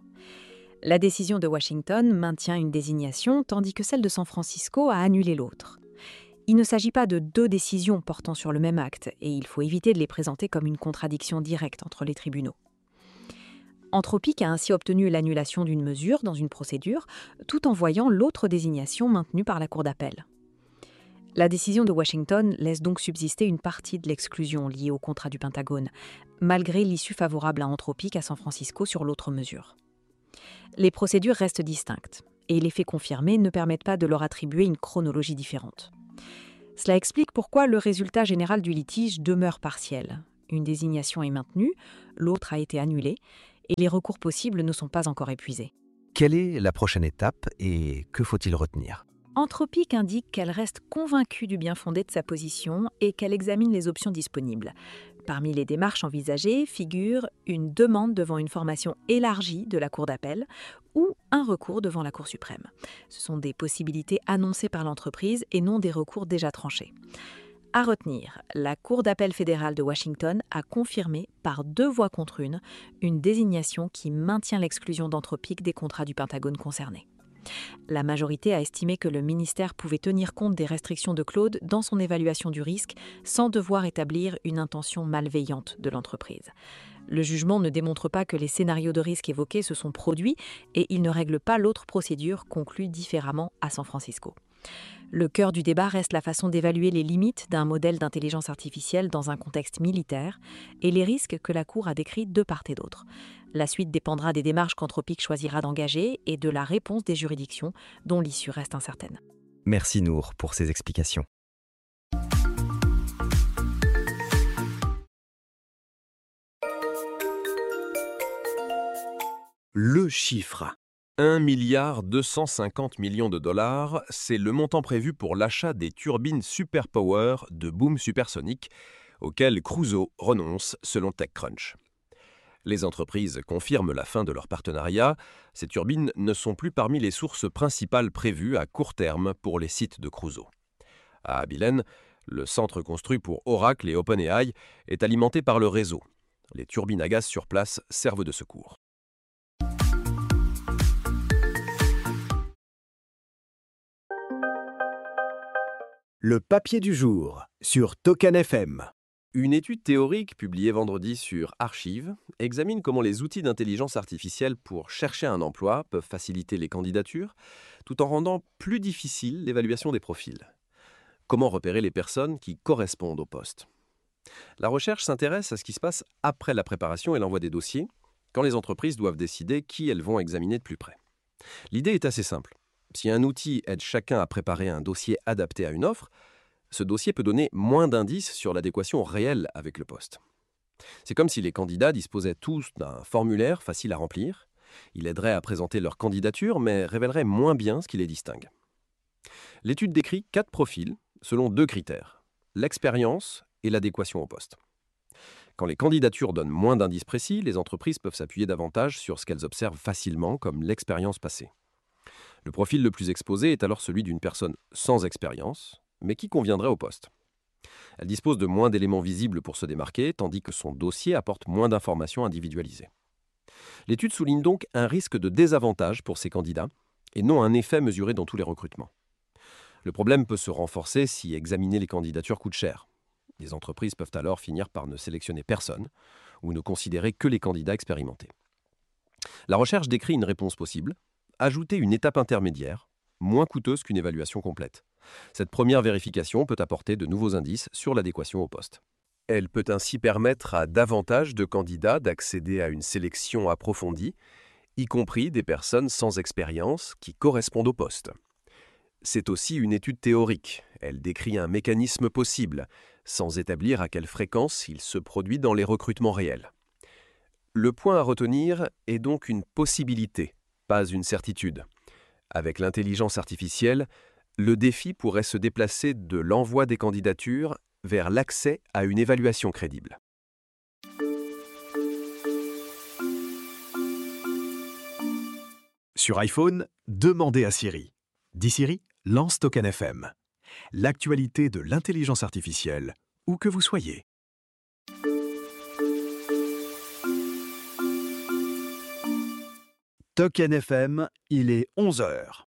La décision de Washington maintient une désignation tandis que celle de San Francisco a annulé l'autre. Il ne s'agit pas de deux décisions portant sur le même acte et il faut éviter de les présenter comme une contradiction directe entre les tribunaux. Anthropic a ainsi obtenu l'annulation d'une mesure dans une procédure, tout en voyant l'autre désignation maintenue par la Cour d'appel. La décision de Washington laisse donc subsister une partie de l'exclusion liée au contrat du Pentagone, malgré l'issue favorable à Anthropic à San Francisco sur l'autre mesure. Les procédures restent distinctes, et les faits confirmés ne permettent pas de leur attribuer une chronologie différente. Cela explique pourquoi le résultat général du litige demeure partiel. Une désignation est maintenue, l'autre a été annulée, et les recours possibles ne sont pas encore épuisés. Quelle est la prochaine étape et que faut-il retenir ? Anthropic indique qu'elle reste convaincue du bien-fondé de sa position et qu'elle examine les options disponibles. Parmi les démarches envisagées figure une demande devant une formation élargie de la Cour d'appel ou un recours devant la Cour suprême. Ce sont des possibilités annoncées par l'entreprise et non des recours déjà tranchés. À retenir, la Cour d'appel fédérale de Washington a confirmé par deux voix contre une une désignation qui maintient l'exclusion d'Anthropic des contrats du Pentagone concernés. La majorité a estimé que le ministère pouvait tenir compte des restrictions de Claude dans son évaluation du risque sans devoir établir une intention malveillante de l'entreprise. Le jugement ne démontre pas que les scénarios de risque évoqués se sont produits et il ne règle pas l'autre procédure conclue différemment à San Francisco. Le cœur du débat reste la façon d'évaluer les limites d'un modèle d'intelligence artificielle dans un contexte militaire et les risques que la Cour a décrits de part et d'autre. La suite dépendra des démarches qu'Anthropic choisira d'engager et de la réponse des juridictions, dont l'issue reste incertaine. Merci Nour pour ces explications. Le chiffre. un milliard deux cent cinquante millions de dollars, c'est le montant prévu pour l'achat des turbines Superpower de Boom Supersonic, auquel Crusoe renonce selon TechCrunch. Les entreprises confirment la fin de leur partenariat. Ces turbines ne sont plus parmi les sources principales prévues à court terme pour les sites de Crusoe. À Abilene, le centre construit pour Oracle et OpenAI est alimenté par le réseau. Les turbines à gaz sur place servent de secours. Le papier du jour sur Token F M. Une étude théorique publiée vendredi sur Archive examine comment les outils d'intelligence artificielle pour chercher un emploi peuvent faciliter les candidatures tout en rendant plus difficile l'évaluation des profils. Comment repérer les personnes qui correspondent au poste ? La recherche s'intéresse à ce qui se passe après la préparation et l'envoi des dossiers, quand les entreprises doivent décider qui elles vont examiner de plus près. L'idée est assez simple. Si un outil aide chacun à préparer un dossier adapté à une offre, ce dossier peut donner moins d'indices sur l'adéquation réelle avec le poste. C'est comme si les candidats disposaient tous d'un formulaire facile à remplir. Il aiderait à présenter leur candidature, mais révélerait moins bien ce qui les distingue. L'étude décrit quatre profils selon deux critères, l'expérience et l'adéquation au poste. Quand les candidatures donnent moins d'indices précis, les entreprises peuvent s'appuyer davantage sur ce qu'elles observent facilement, comme l'expérience passée. Le profil le plus exposé est alors celui d'une personne sans expérience, mais qui conviendrait au poste. Elle dispose de moins d'éléments visibles pour se démarquer, tandis que son dossier apporte moins d'informations individualisées. L'étude souligne donc un risque de désavantage pour ces candidats, et non un effet mesuré dans tous les recrutements. Le problème peut se renforcer si examiner les candidatures coûte cher. Les entreprises peuvent alors finir par ne sélectionner personne, ou ne considérer que les candidats expérimentés. La recherche décrit une réponse possible, ajouter une étape intermédiaire, moins coûteuse qu'une évaluation complète. Cette première vérification peut apporter de nouveaux indices sur l'adéquation au poste. Elle peut ainsi permettre à davantage de candidats d'accéder à une sélection approfondie, y compris des personnes sans expérience qui correspondent au poste. C'est aussi une étude théorique. Elle décrit un mécanisme possible, sans établir à quelle fréquence il se produit dans les recrutements réels. Le point à retenir est donc une possibilité, pas une certitude. Avec l'intelligence artificielle, le défi pourrait se déplacer de l'envoi des candidatures vers l'accès à une évaluation crédible. Sur iPhone, demandez à Siri. Dis Siri, lance Token F M. L'actualité de l'intelligence artificielle, où que vous soyez. Token F M, il est onze heures.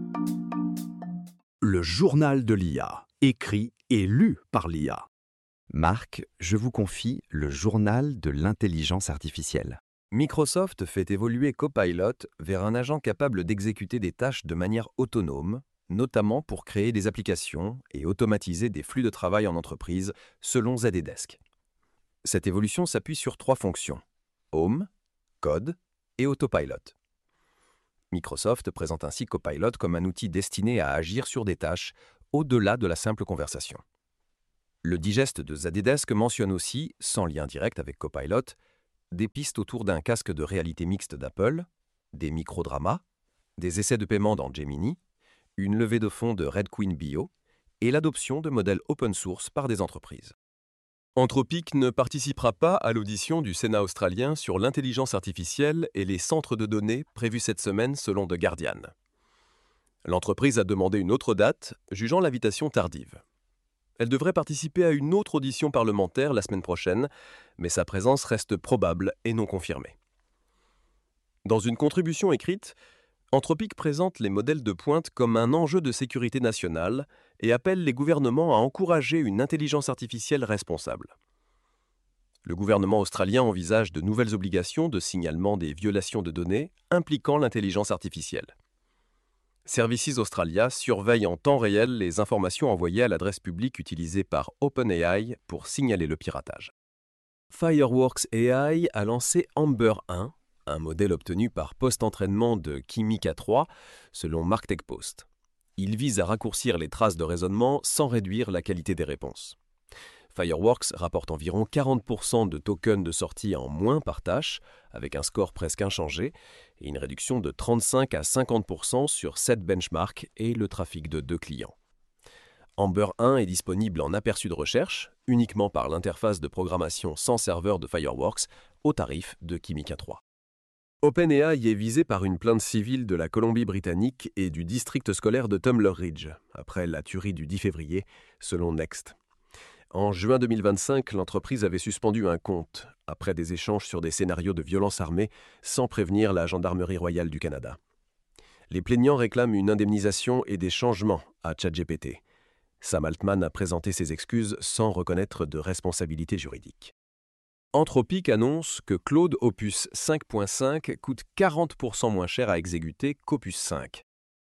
Le journal de l'I A, écrit et lu par l'I A. Marc, je vous confie le journal de l'intelligence artificielle. Microsoft fait évoluer Copilot vers un agent capable d'exécuter des tâches de manière autonome, notamment pour créer des applications et automatiser des flux de travail en entreprise selon Zendesk. Cette évolution s'appuie sur trois fonctions: Home, Code et Autopilot. Microsoft présente ainsi Copilot comme un outil destiné à agir sur des tâches au-delà de la simple conversation. Le digeste de Zendesk mentionne aussi, sans lien direct avec Copilot, des pistes autour d'un casque de réalité mixte d'Apple, des microdramas, des essais de paiement dans Gemini, une levée de fonds de Red Queen Bio et l'adoption de modèles open source par des entreprises. Anthropic ne participera pas à l'audition du Sénat australien sur l'intelligence artificielle et les centres de données prévue cette semaine selon The Guardian. L'entreprise a demandé une autre date, jugeant l'invitation tardive. Elle devrait participer à une autre audition parlementaire la semaine prochaine, mais sa présence reste probable et non confirmée. Dans une contribution écrite, Anthropic présente les modèles de pointe comme un enjeu de sécurité nationale et appelle les gouvernements à encourager une intelligence artificielle responsable. Le gouvernement australien envisage de nouvelles obligations de signalement des violations de données impliquant l'intelligence artificielle. Services Australia surveille en temps réel les informations envoyées à l'adresse publique utilisée par OpenAI pour signaler le piratage. Fireworks A I a lancé Amber un, un modèle obtenu par post-entraînement de Kimica trois, selon MarkTechPost. Il vise à raccourcir les traces de raisonnement sans réduire la qualité des réponses. Fireworks rapporte environ quarante pour cent de tokens de sortie en moins par tâche, avec un score presque inchangé, et une réduction de trente-cinq à cinquante pour cent sur sept benchmarks et le trafic de deux clients. Amber un est disponible en aperçu de recherche, uniquement par l'interface de programmation sans serveur de Fireworks, au tarif de Kimica trois. OpenAI est visé par une plainte civile de la Colombie-Britannique et du district scolaire de Tumbler Ridge, après la tuerie du dix février, selon Next. En juin deux mille vingt-cinq, l'entreprise avait suspendu un compte, après des échanges sur des scénarios de violence armée, sans prévenir la Gendarmerie royale du Canada. Les plaignants réclament une indemnisation et des changements à ChatGPT. Sam Altman a présenté ses excuses sans reconnaître de responsabilité juridique. Anthropic annonce que Claude Opus cinq point cinq coûte quarante pour cent moins cher à exécuter qu'Opus cinq.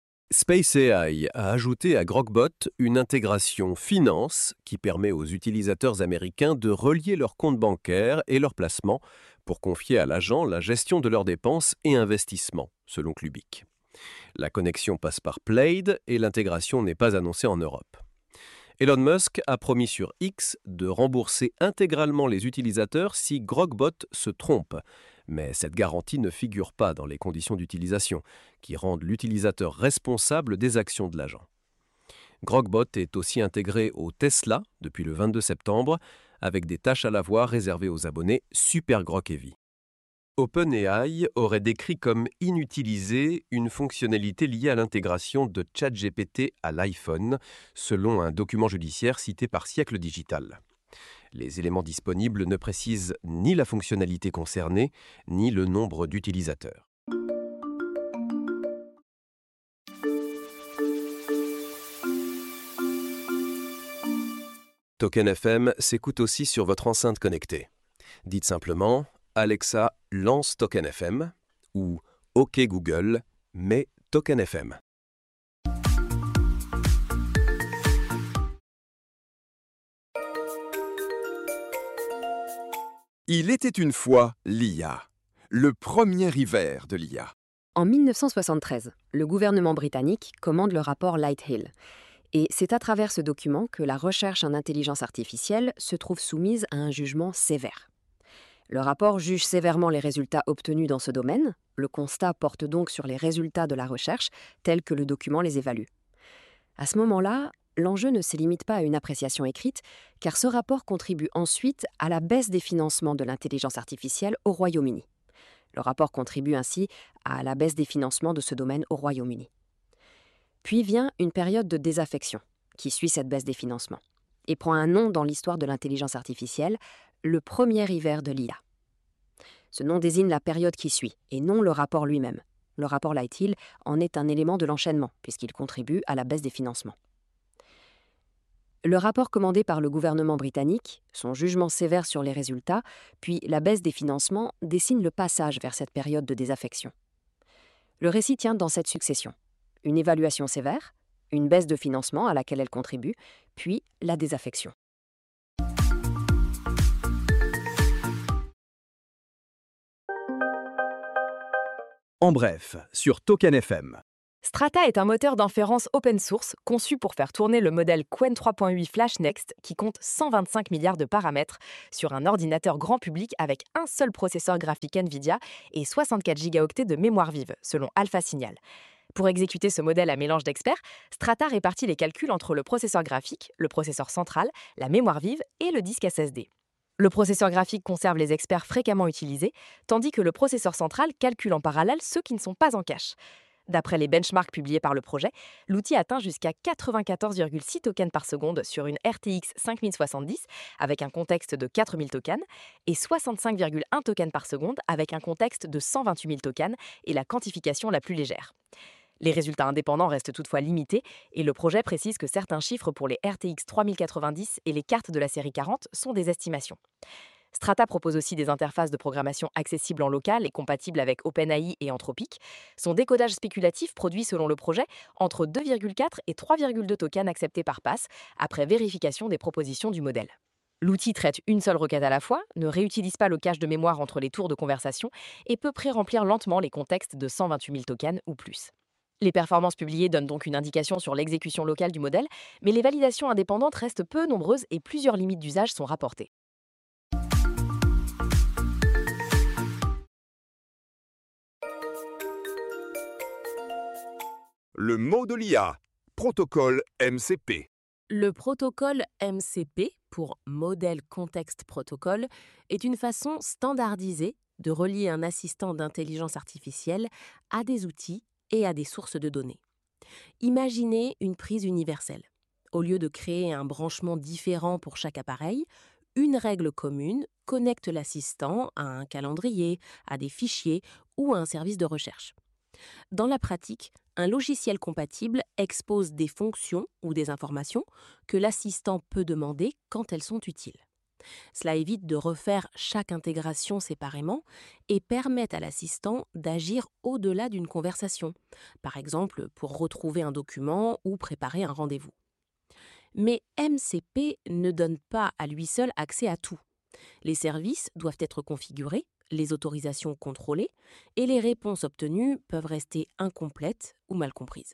Space A I a ajouté à Grogbot une intégration finance qui permet aux utilisateurs américains de relier leurs comptes bancaires et leurs placements pour confier à l'agent la gestion de leurs dépenses et investissements, selon Clubic. La connexion passe par Plaid et l'intégration n'est pas annoncée en Europe. Elon Musk a promis sur X de rembourser intégralement les utilisateurs si Grogbot se trompe, mais cette garantie ne figure pas dans les conditions d'utilisation, qui rendent l'utilisateur responsable des actions de l'agent. Grogbot est aussi intégré au Tesla depuis le vingt-deux septembre, avec des tâches à la voix réservées aux abonnés Super Grok Heavy. OpenAI aurait décrit comme inutilisée une fonctionnalité liée à l'intégration de ChatGPT à l'iPhone, selon un document judiciaire cité par Siècle Digital. Les éléments disponibles ne précisent ni la fonctionnalité concernée, ni le nombre d'utilisateurs. Token F M s'écoute aussi sur votre enceinte connectée. Dites simplement « Alexa, lance Token F M » ou « OK Google, mets Token F M ». Il était une fois l'I A, le premier hiver de l'I A. En mille neuf cent soixante-treize, le gouvernement britannique commande le rapport Lighthill. Et c'est à travers ce document que la recherche en intelligence artificielle se trouve soumise à un jugement sévère. Le rapport juge sévèrement les résultats obtenus dans ce domaine. Le constat porte donc sur les résultats de la recherche, tels que le document les évalue. À ce moment-là, l'enjeu ne se limite pas à une appréciation écrite, car ce rapport contribue ensuite à la baisse des financements de l'intelligence artificielle au Royaume-Uni. Le rapport contribue ainsi à la baisse des financements de ce domaine au Royaume-Uni. Puis vient une période de désaffection, qui suit cette baisse des financements, et prend un nom dans l'histoire de l'intelligence artificielle, le premier hiver de l'I A. Ce nom désigne la période qui suit, et non le rapport lui-même. Le rapport Lighthill en est un élément de l'enchaînement, puisqu'il contribue à la baisse des financements. Le rapport commandé par le gouvernement britannique, son jugement sévère sur les résultats, puis la baisse des financements dessinent le passage vers cette période de désaffection. Le récit tient dans cette succession. Une évaluation sévère, une baisse de financement à laquelle elle contribue, puis la désaffection. En bref, sur Token F M. Strata est un moteur d'inférence open source conçu pour faire tourner le modèle Qwen trois point huit Flash Next qui compte cent vingt-cinq milliards de paramètres sur un ordinateur grand public avec un seul processeur graphique NVIDIA et soixante-quatre gigaoctets de mémoire vive, selon Alpha Signal. Pour exécuter ce modèle à mélange d'experts, Strata répartit les calculs entre le processeur graphique, le processeur central, la mémoire vive et le disque S S D. Le processeur graphique conserve les experts fréquemment utilisés, tandis que le processeur central calcule en parallèle ceux qui ne sont pas en cache. D'après les benchmarks publiés par le projet, l'outil atteint jusqu'à quatre-vingt-quatorze virgule six tokens par seconde sur une R T X cinq mille soixante-dix avec un contexte de quatre mille tokens et soixante-cinq virgule un tokens par seconde avec un contexte de cent vingt-huit mille tokens et la quantification la plus légère. Les résultats indépendants restent toutefois limités et le projet précise que certains chiffres pour les R T X trois mille quatre-vingt-dix et les cartes de la série quarante sont des estimations. Strata propose aussi des interfaces de programmation accessibles en local et compatibles avec OpenAI et Anthropic. Son décodage spéculatif produit, selon le projet, entre deux virgule quatre et trois virgule deux tokens acceptés par passe, après vérification des propositions du modèle. L'outil traite une seule requête à la fois, ne réutilise pas le cache de mémoire entre les tours de conversation et peut pré-remplir lentement les contextes de cent vingt-huit mille tokens ou plus. Les performances publiées donnent donc une indication sur l'exécution locale du modèle, mais les validations indépendantes restent peu nombreuses et plusieurs limites d'usage sont rapportées. Le mot de l'I A, protocole M C P. Le protocole M C P, pour Model Context Protocol, est une façon standardisée de relier un assistant d'intelligence artificielle à des outils et à des sources de données. Imaginez une prise universelle. Au lieu de créer un branchement différent pour chaque appareil, une règle commune connecte l'assistant à un calendrier, à des fichiers ou à un service de recherche. Dans la pratique, un logiciel compatible expose des fonctions ou des informations que l'assistant peut demander quand elles sont utiles. Cela évite de refaire chaque intégration séparément et permet à l'assistant d'agir au-delà d'une conversation, par exemple pour retrouver un document ou préparer un rendez-vous. Mais M C P ne donne pas à lui seul accès à tout. Les services doivent être configurés, les autorisations contrôlées et les réponses obtenues peuvent rester incomplètes ou mal comprises.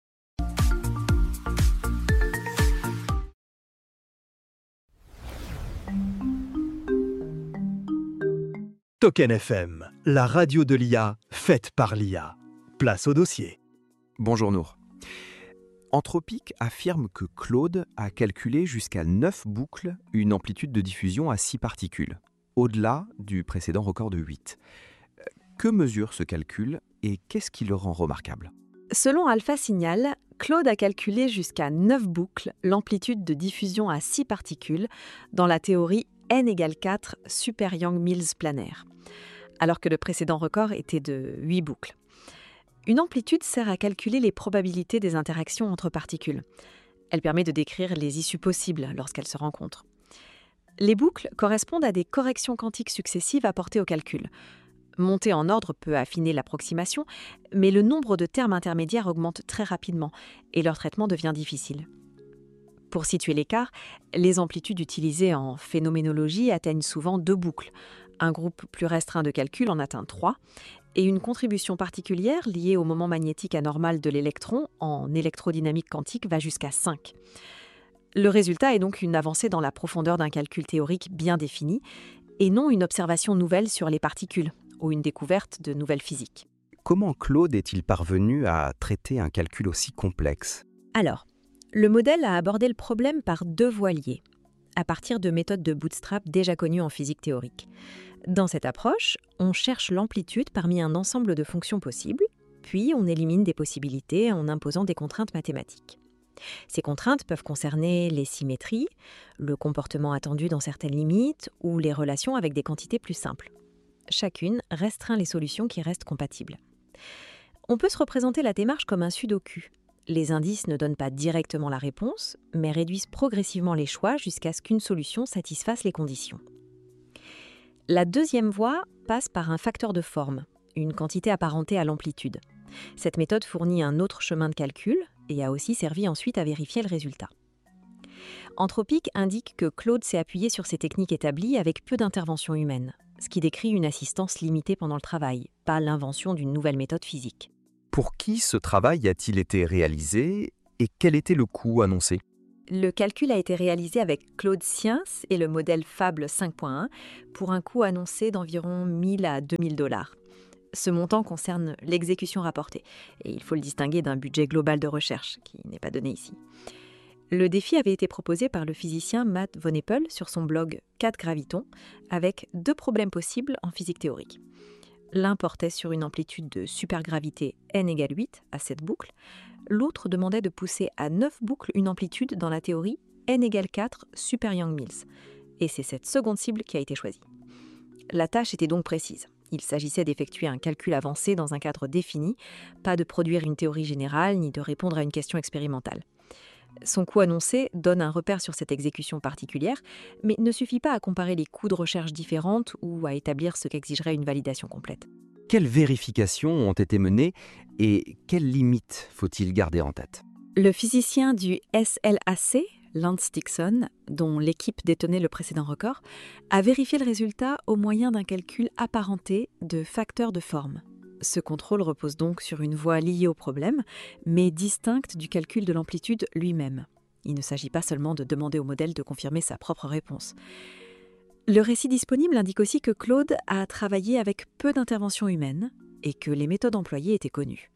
Token F M, la radio de l'I A faite par l'I A. Place au dossier. Bonjour Nour. Anthropic affirme que Claude a calculé jusqu'à neuf boucles une amplitude de diffusion à six particules, au-delà du précédent record de huit. Que mesure ce calcul et qu'est-ce qui le rend remarquable ? Selon Alpha Signal, Claude a calculé jusqu'à neuf boucles l'amplitude de diffusion à six particules dans la théorie n égale quatre Super Yang-Mills planaire, alors que le précédent record était de huit boucles. Une amplitude sert à calculer les probabilités des interactions entre particules. Elle permet de décrire les issues possibles lorsqu'elles se rencontrent. Les boucles correspondent à des corrections quantiques successives apportées au calcul. Monter en ordre peut affiner l'approximation, mais le nombre de termes intermédiaires augmente très rapidement et leur traitement devient difficile. Pour situer l'écart, les amplitudes utilisées en phénoménologie atteignent souvent deux boucles. Un groupe plus restreint de calcul en atteint trois, et une contribution particulière liée au moment magnétique anormal de l'électron en électrodynamique quantique va jusqu'à cinq. Le résultat est donc une avancée dans la profondeur d'un calcul théorique bien défini, et non une observation nouvelle sur les particules, ou une découverte de nouvelles physiques. Comment Claude est-il parvenu à traiter un calcul aussi complexe ? Alors, le modèle a abordé le problème par deux voies liées, à partir de méthodes de bootstrap déjà connues en physique théorique. Dans cette approche, on cherche l'amplitude parmi un ensemble de fonctions possibles, puis on élimine des possibilités en imposant des contraintes mathématiques. Ces contraintes peuvent concerner les symétries, le comportement attendu dans certaines limites ou les relations avec des quantités plus simples. Chacune restreint les solutions qui restent compatibles. On peut se représenter la démarche comme un sudoku. Les indices ne donnent pas directement la réponse, mais réduisent progressivement les choix jusqu'à ce qu'une solution satisfasse les conditions. La deuxième voie passe par un facteur de forme, une quantité apparentée à l'amplitude. Cette méthode fournit un autre chemin de calcul et a aussi servi ensuite à vérifier le résultat. Anthropic indique que Claude s'est appuyé sur ces techniques établies avec peu d'intervention humaine, ce qui décrit une assistance limitée pendant le travail, pas l'invention d'une nouvelle méthode physique. Pour qui ce travail a-t-il été réalisé et quel était le coût annoncé ? Le calcul a été réalisé avec Claude Science et le modèle Fable cinq point un pour un coût annoncé d'environ mille à deux mille dollars. Ce montant concerne l'exécution rapportée et il faut le distinguer d'un budget global de recherche qui n'est pas donné ici. Le défi avait été proposé par le physicien Matt Von Eppel sur son blog quatre gravitons avec deux problèmes possibles en physique théorique. L'un portait sur une amplitude de supergravité n égale huit à sept boucles. L'autre demandait de pousser à neuf boucles une amplitude dans la théorie n égale quatre super Young-Mills. Et c'est cette seconde cible qui a été choisie. La tâche était donc précise. Il s'agissait d'effectuer un calcul avancé dans un cadre défini, pas de produire une théorie générale ni de répondre à une question expérimentale. Son coût annoncé donne un repère sur cette exécution particulière, mais ne suffit pas à comparer les coûts de recherche différentes ou à établir ce qu'exigerait une validation complète. Quelles vérifications ont été menées et quelles limites faut-il garder en tête ? Le physicien du S L A C, Lance Dixon, dont l'équipe détenait le précédent record, a vérifié le résultat au moyen d'un calcul apparenté de facteurs de forme. Ce contrôle repose donc sur une voie liée au problème, mais distincte du calcul de l'amplitude lui-même. Il ne s'agit pas seulement de demander au modèle de confirmer sa propre réponse. Le récit disponible indique aussi que Claude a travaillé avec peu d'intervention humaine et que les méthodes employées étaient connues.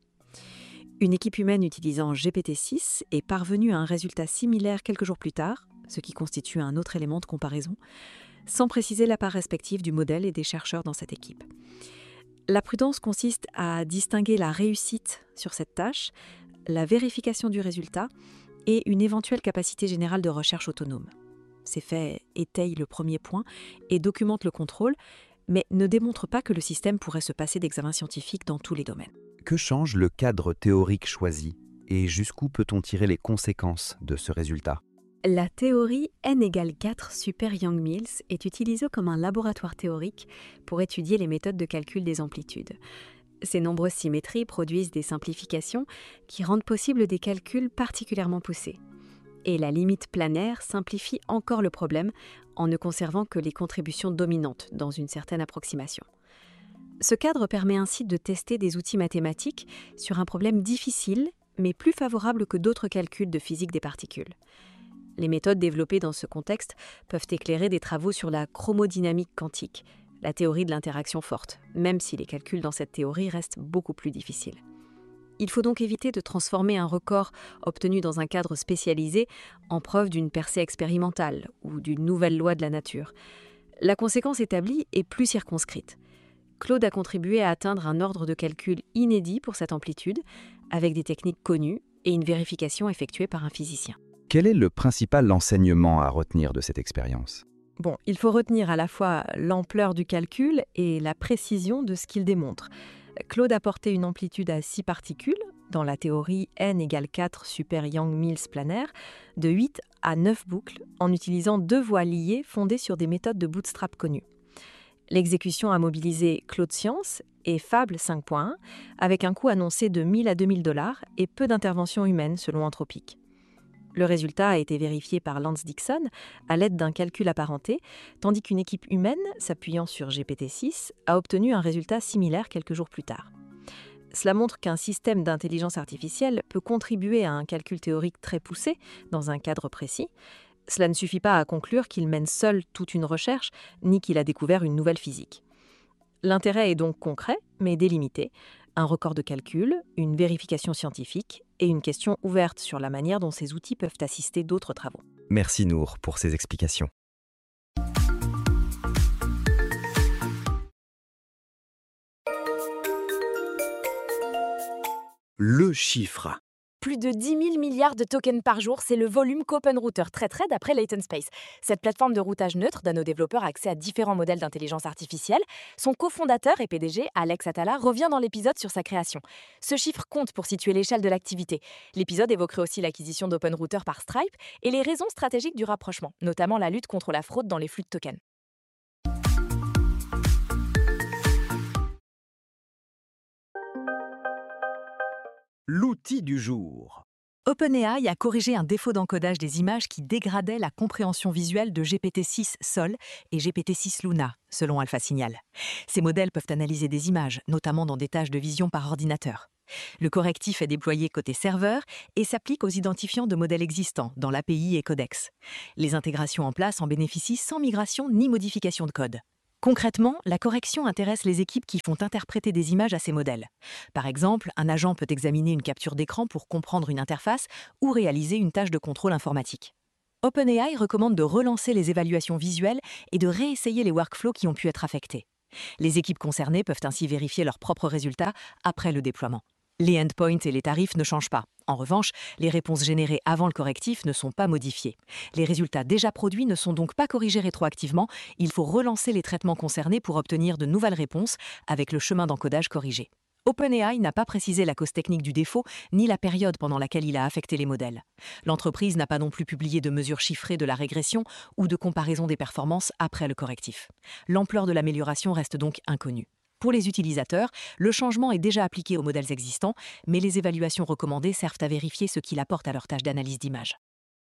Une équipe humaine utilisant G P T six est parvenue à un résultat similaire quelques jours plus tard, ce qui constitue un autre élément de comparaison, sans préciser la part respective du modèle et des chercheurs dans cette équipe. La prudence consiste à distinguer la réussite sur cette tâche, la vérification du résultat et une éventuelle capacité générale de recherche autonome. Ces faits étayent le premier point et documentent le contrôle, mais ne démontrent pas que le système pourrait se passer d'examen scientifique dans tous les domaines. Que change le cadre théorique choisi et jusqu'où peut-on tirer les conséquences de ce résultat ? La théorie n égale quatre super Young-Mills est utilisée comme un laboratoire théorique pour étudier les méthodes de calcul des amplitudes. Ces nombreuses symétries produisent des simplifications qui rendent possible des calculs particulièrement poussés. Et la limite planaire simplifie encore le problème en ne conservant que les contributions dominantes dans une certaine approximation. Ce cadre permet ainsi de tester des outils mathématiques sur un problème difficile, mais plus favorable que d'autres calculs de physique des particules. Les méthodes développées dans ce contexte peuvent éclairer des travaux sur la chromodynamique quantique, la théorie de l'interaction forte, même si les calculs dans cette théorie restent beaucoup plus difficiles. Il faut donc éviter de transformer un record obtenu dans un cadre spécialisé en preuve d'une percée expérimentale ou d'une nouvelle loi de la nature. La conséquence établie est plus circonscrite. Claude a contribué à atteindre un ordre de calcul inédit pour cette amplitude, avec des techniques connues et une vérification effectuée par un physicien. Quel est le principal enseignement à retenir de cette expérience ? Bon, il faut retenir à la fois l'ampleur du calcul et la précision de ce qu'il démontre. Claude a porté une amplitude à six particules, dans la théorie n égale quatre super Young-Mills planaire, de huit à neuf boucles, en utilisant deux voies liées fondées sur des méthodes de bootstrap connues. L'exécution a mobilisé Claude Science et Fable cinq point un, avec un coût annoncé de mille à deux mille dollars et peu d'intervention humaine selon Anthropic. Le résultat a été vérifié par Lance Dixon à l'aide d'un calcul apparenté, tandis qu'une équipe humaine, s'appuyant sur G P T six, a obtenu un résultat similaire quelques jours plus tard. Cela montre qu'un système d'intelligence artificielle peut contribuer à un calcul théorique très poussé dans un cadre précis. Cela ne suffit pas à conclure qu'il mène seul toute une recherche, ni qu'il a découvert une nouvelle physique. L'intérêt est donc concret, mais délimité. Un record de calcul, une vérification scientifique et une question ouverte sur la manière dont ces outils peuvent assister d'autres travaux. Merci Nour pour ces explications. Le chiffre. Plus de dix mille milliards de tokens par jour, c'est le volume qu'OpenRouter traiterait d'après Latent Space. Cette plateforme de routage neutre donne aux développeurs accès à différents modèles d'intelligence artificielle. Son cofondateur et P D G, Alex Atala, revient dans l'épisode sur sa création. Ce chiffre compte pour situer l'échelle de l'activité. L'épisode évoquerait aussi l'acquisition d'OpenRouter par Stripe et les raisons stratégiques du rapprochement, notamment la lutte contre la fraude dans les flux de tokens. L'outil du jour. OpenAI a corrigé un défaut d'encodage des images qui dégradait la compréhension visuelle de G P T six Sol et G P T six Luna, selon AlphaSignal. Ces modèles peuvent analyser des images, notamment dans des tâches de vision par ordinateur. Le correctif est déployé côté serveur et s'applique aux identifiants de modèles existants dans l'A P I et Codex. Les intégrations en place en bénéficient sans migration ni modification de code. Concrètement, la correction intéresse les équipes qui font interpréter des images à ces modèles. Par exemple, un agent peut examiner une capture d'écran pour comprendre une interface ou réaliser une tâche de contrôle informatique. OpenAI recommande de relancer les évaluations visuelles et de réessayer les workflows qui ont pu être affectés. Les équipes concernées peuvent ainsi vérifier leurs propres résultats après le déploiement. Les endpoints et les tarifs ne changent pas. En revanche, les réponses générées avant le correctif ne sont pas modifiées. Les résultats déjà produits ne sont donc pas corrigés rétroactivement. Il faut relancer les traitements concernés pour obtenir de nouvelles réponses avec le chemin d'encodage corrigé. OpenAI n'a pas précisé la cause technique du défaut ni la période pendant laquelle il a affecté les modèles. L'entreprise n'a pas non plus publié de mesures chiffrées de la régression ou de comparaison des performances après le correctif. L'ampleur de l'amélioration reste donc inconnue. Pour les utilisateurs, le changement est déjà appliqué aux modèles existants, mais les évaluations recommandées servent à vérifier ce qu'il apporte à leur tâche d'analyse d'image.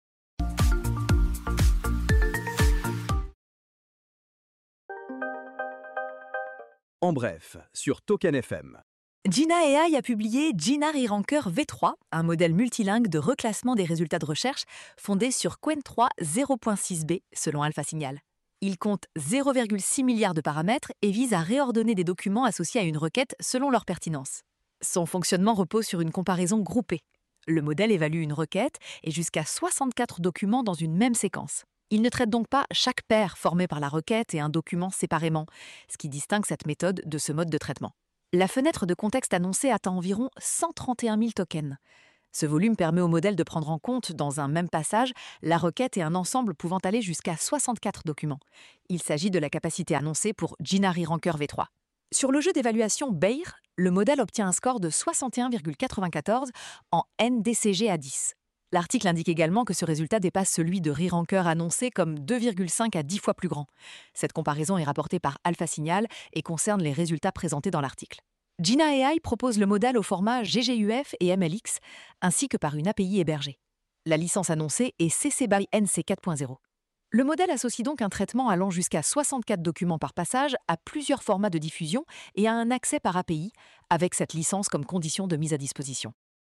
En bref, sur Token F M. Gina A I a publié Gina Re-Ranker V trois, un modèle multilingue de reclassement des résultats de recherche fondé sur Qwen trois zéro point six b, selon AlphaSignal. Il compte zéro virgule six milliards de paramètres et vise à réordonner des documents associés à une requête selon leur pertinence. Son fonctionnement repose sur une comparaison groupée. Le modèle évalue une requête et jusqu'à soixante-quatre documents dans une même séquence. Il ne traite donc pas chaque paire formée par la requête et un document séparément, ce qui distingue cette méthode de ce mode de traitement. La fenêtre de contexte annoncée atteint environ cent trente et un mille tokens. Ce volume permet au modèle de prendre en compte, dans un même passage, la requête et un ensemble pouvant aller jusqu'à soixante-quatre documents. Il s'agit de la capacité annoncée pour Gina Re-Ranker V trois. Sur le jeu d'évaluation Bayer, le modèle obtient un score de soixante et un virgule quatre-vingt-quatorze en N D C G à dix. L'article indique également que ce résultat dépasse celui de Re-Ranker annoncé comme deux virgule cinq à dix fois plus grand. Cette comparaison est rapportée par AlphaSignal et concerne les résultats présentés dans l'article. Gina A I propose le modèle au format G G U F et M L X, ainsi que par une A P I hébergée. La licence annoncée est C C by N C quatre point zéro. Le modèle associe donc un traitement allant jusqu'à soixante-quatre documents par passage à plusieurs formats de diffusion et à un accès par A P I, avec cette licence comme condition de mise à disposition.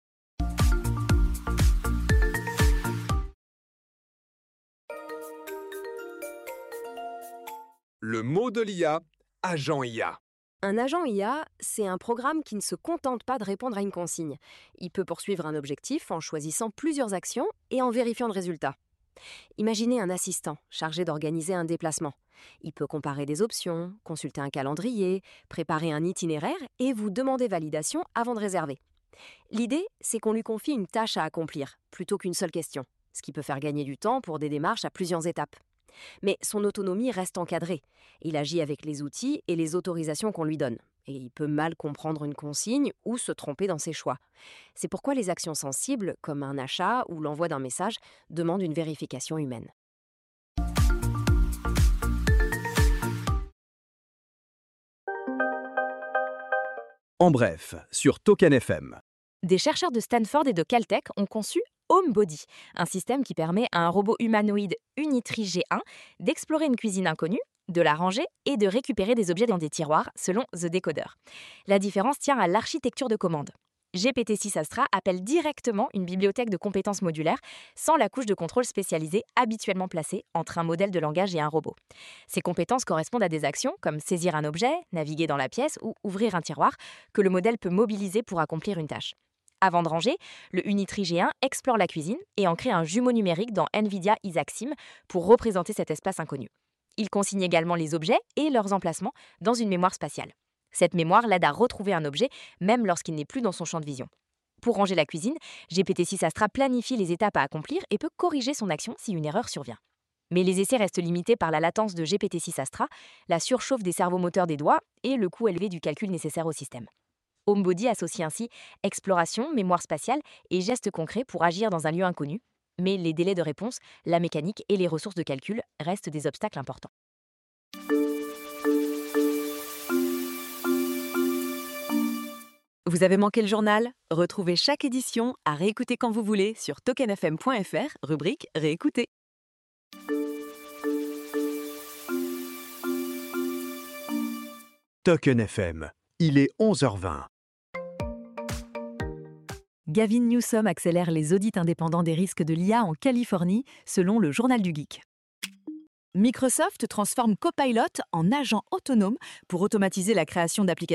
Le mot de l'I A, agent I A. Un agent I A, c'est un programme qui ne se contente pas de répondre à une consigne. Il peut poursuivre un objectif en choisissant plusieurs actions et en vérifiant le résultat. Imaginez un assistant chargé d'organiser un déplacement. Il peut comparer des options, consulter un calendrier, préparer un itinéraire et vous demander validation avant de réserver. L'idée, c'est qu'on lui confie une tâche à accomplir, plutôt qu'une seule question, ce qui peut faire gagner du temps pour des démarches à plusieurs étapes. Mais son autonomie reste encadrée. Il agit avec les outils et les autorisations qu'on lui donne. Et il peut mal comprendre une consigne ou se tromper dans ses choix. C'est pourquoi les actions sensibles, comme un achat ou l'envoi d'un message, demandent une vérification humaine. En bref, sur Token F M. Des chercheurs de Stanford et de Caltech ont conçu HomeBody, un système qui permet à un robot humanoïde Unitree G un d'explorer une cuisine inconnue, de la ranger et de récupérer des objets dans des tiroirs, selon The Decoder. La différence tient à l'architecture de commande. G P T six Astra appelle directement une bibliothèque de compétences modulaires sans la couche de contrôle spécialisée habituellement placée entre un modèle de langage et un robot. Ces compétences correspondent à des actions comme saisir un objet, naviguer dans la pièce ou ouvrir un tiroir que le modèle peut mobiliser pour accomplir une tâche. Avant de ranger, le Unitree G un explore la cuisine et en crée un jumeau numérique dans NVIDIA Isaac Sim pour représenter cet espace inconnu. Il consigne également les objets et leurs emplacements dans une mémoire spatiale. Cette mémoire l'aide à retrouver un objet même lorsqu'il n'est plus dans son champ de vision. Pour ranger la cuisine, G P T six Astra planifie les étapes à accomplir et peut corriger son action si une erreur survient. Mais les essais restent limités par la latence de G P T six Astra, la surchauffe des cerveaux moteurs des doigts et le coût élevé du calcul nécessaire au système. HomeBody associe ainsi exploration, mémoire spatiale et gestes concrets pour agir dans un lieu inconnu, mais les délais de réponse, la mécanique et les ressources de calcul restent des obstacles importants. Vous avez manqué le journal? Retrouvez chaque édition à réécouter quand vous voulez sur token f m point f r, rubrique Réécouter. Token F M, il est onze heures vingt. Gavin Newsom accélère les audits indépendants des risques de l'I A en Californie, selon le Journal du Geek. Microsoft transforme Copilot en agent autonome pour automatiser la création d'applications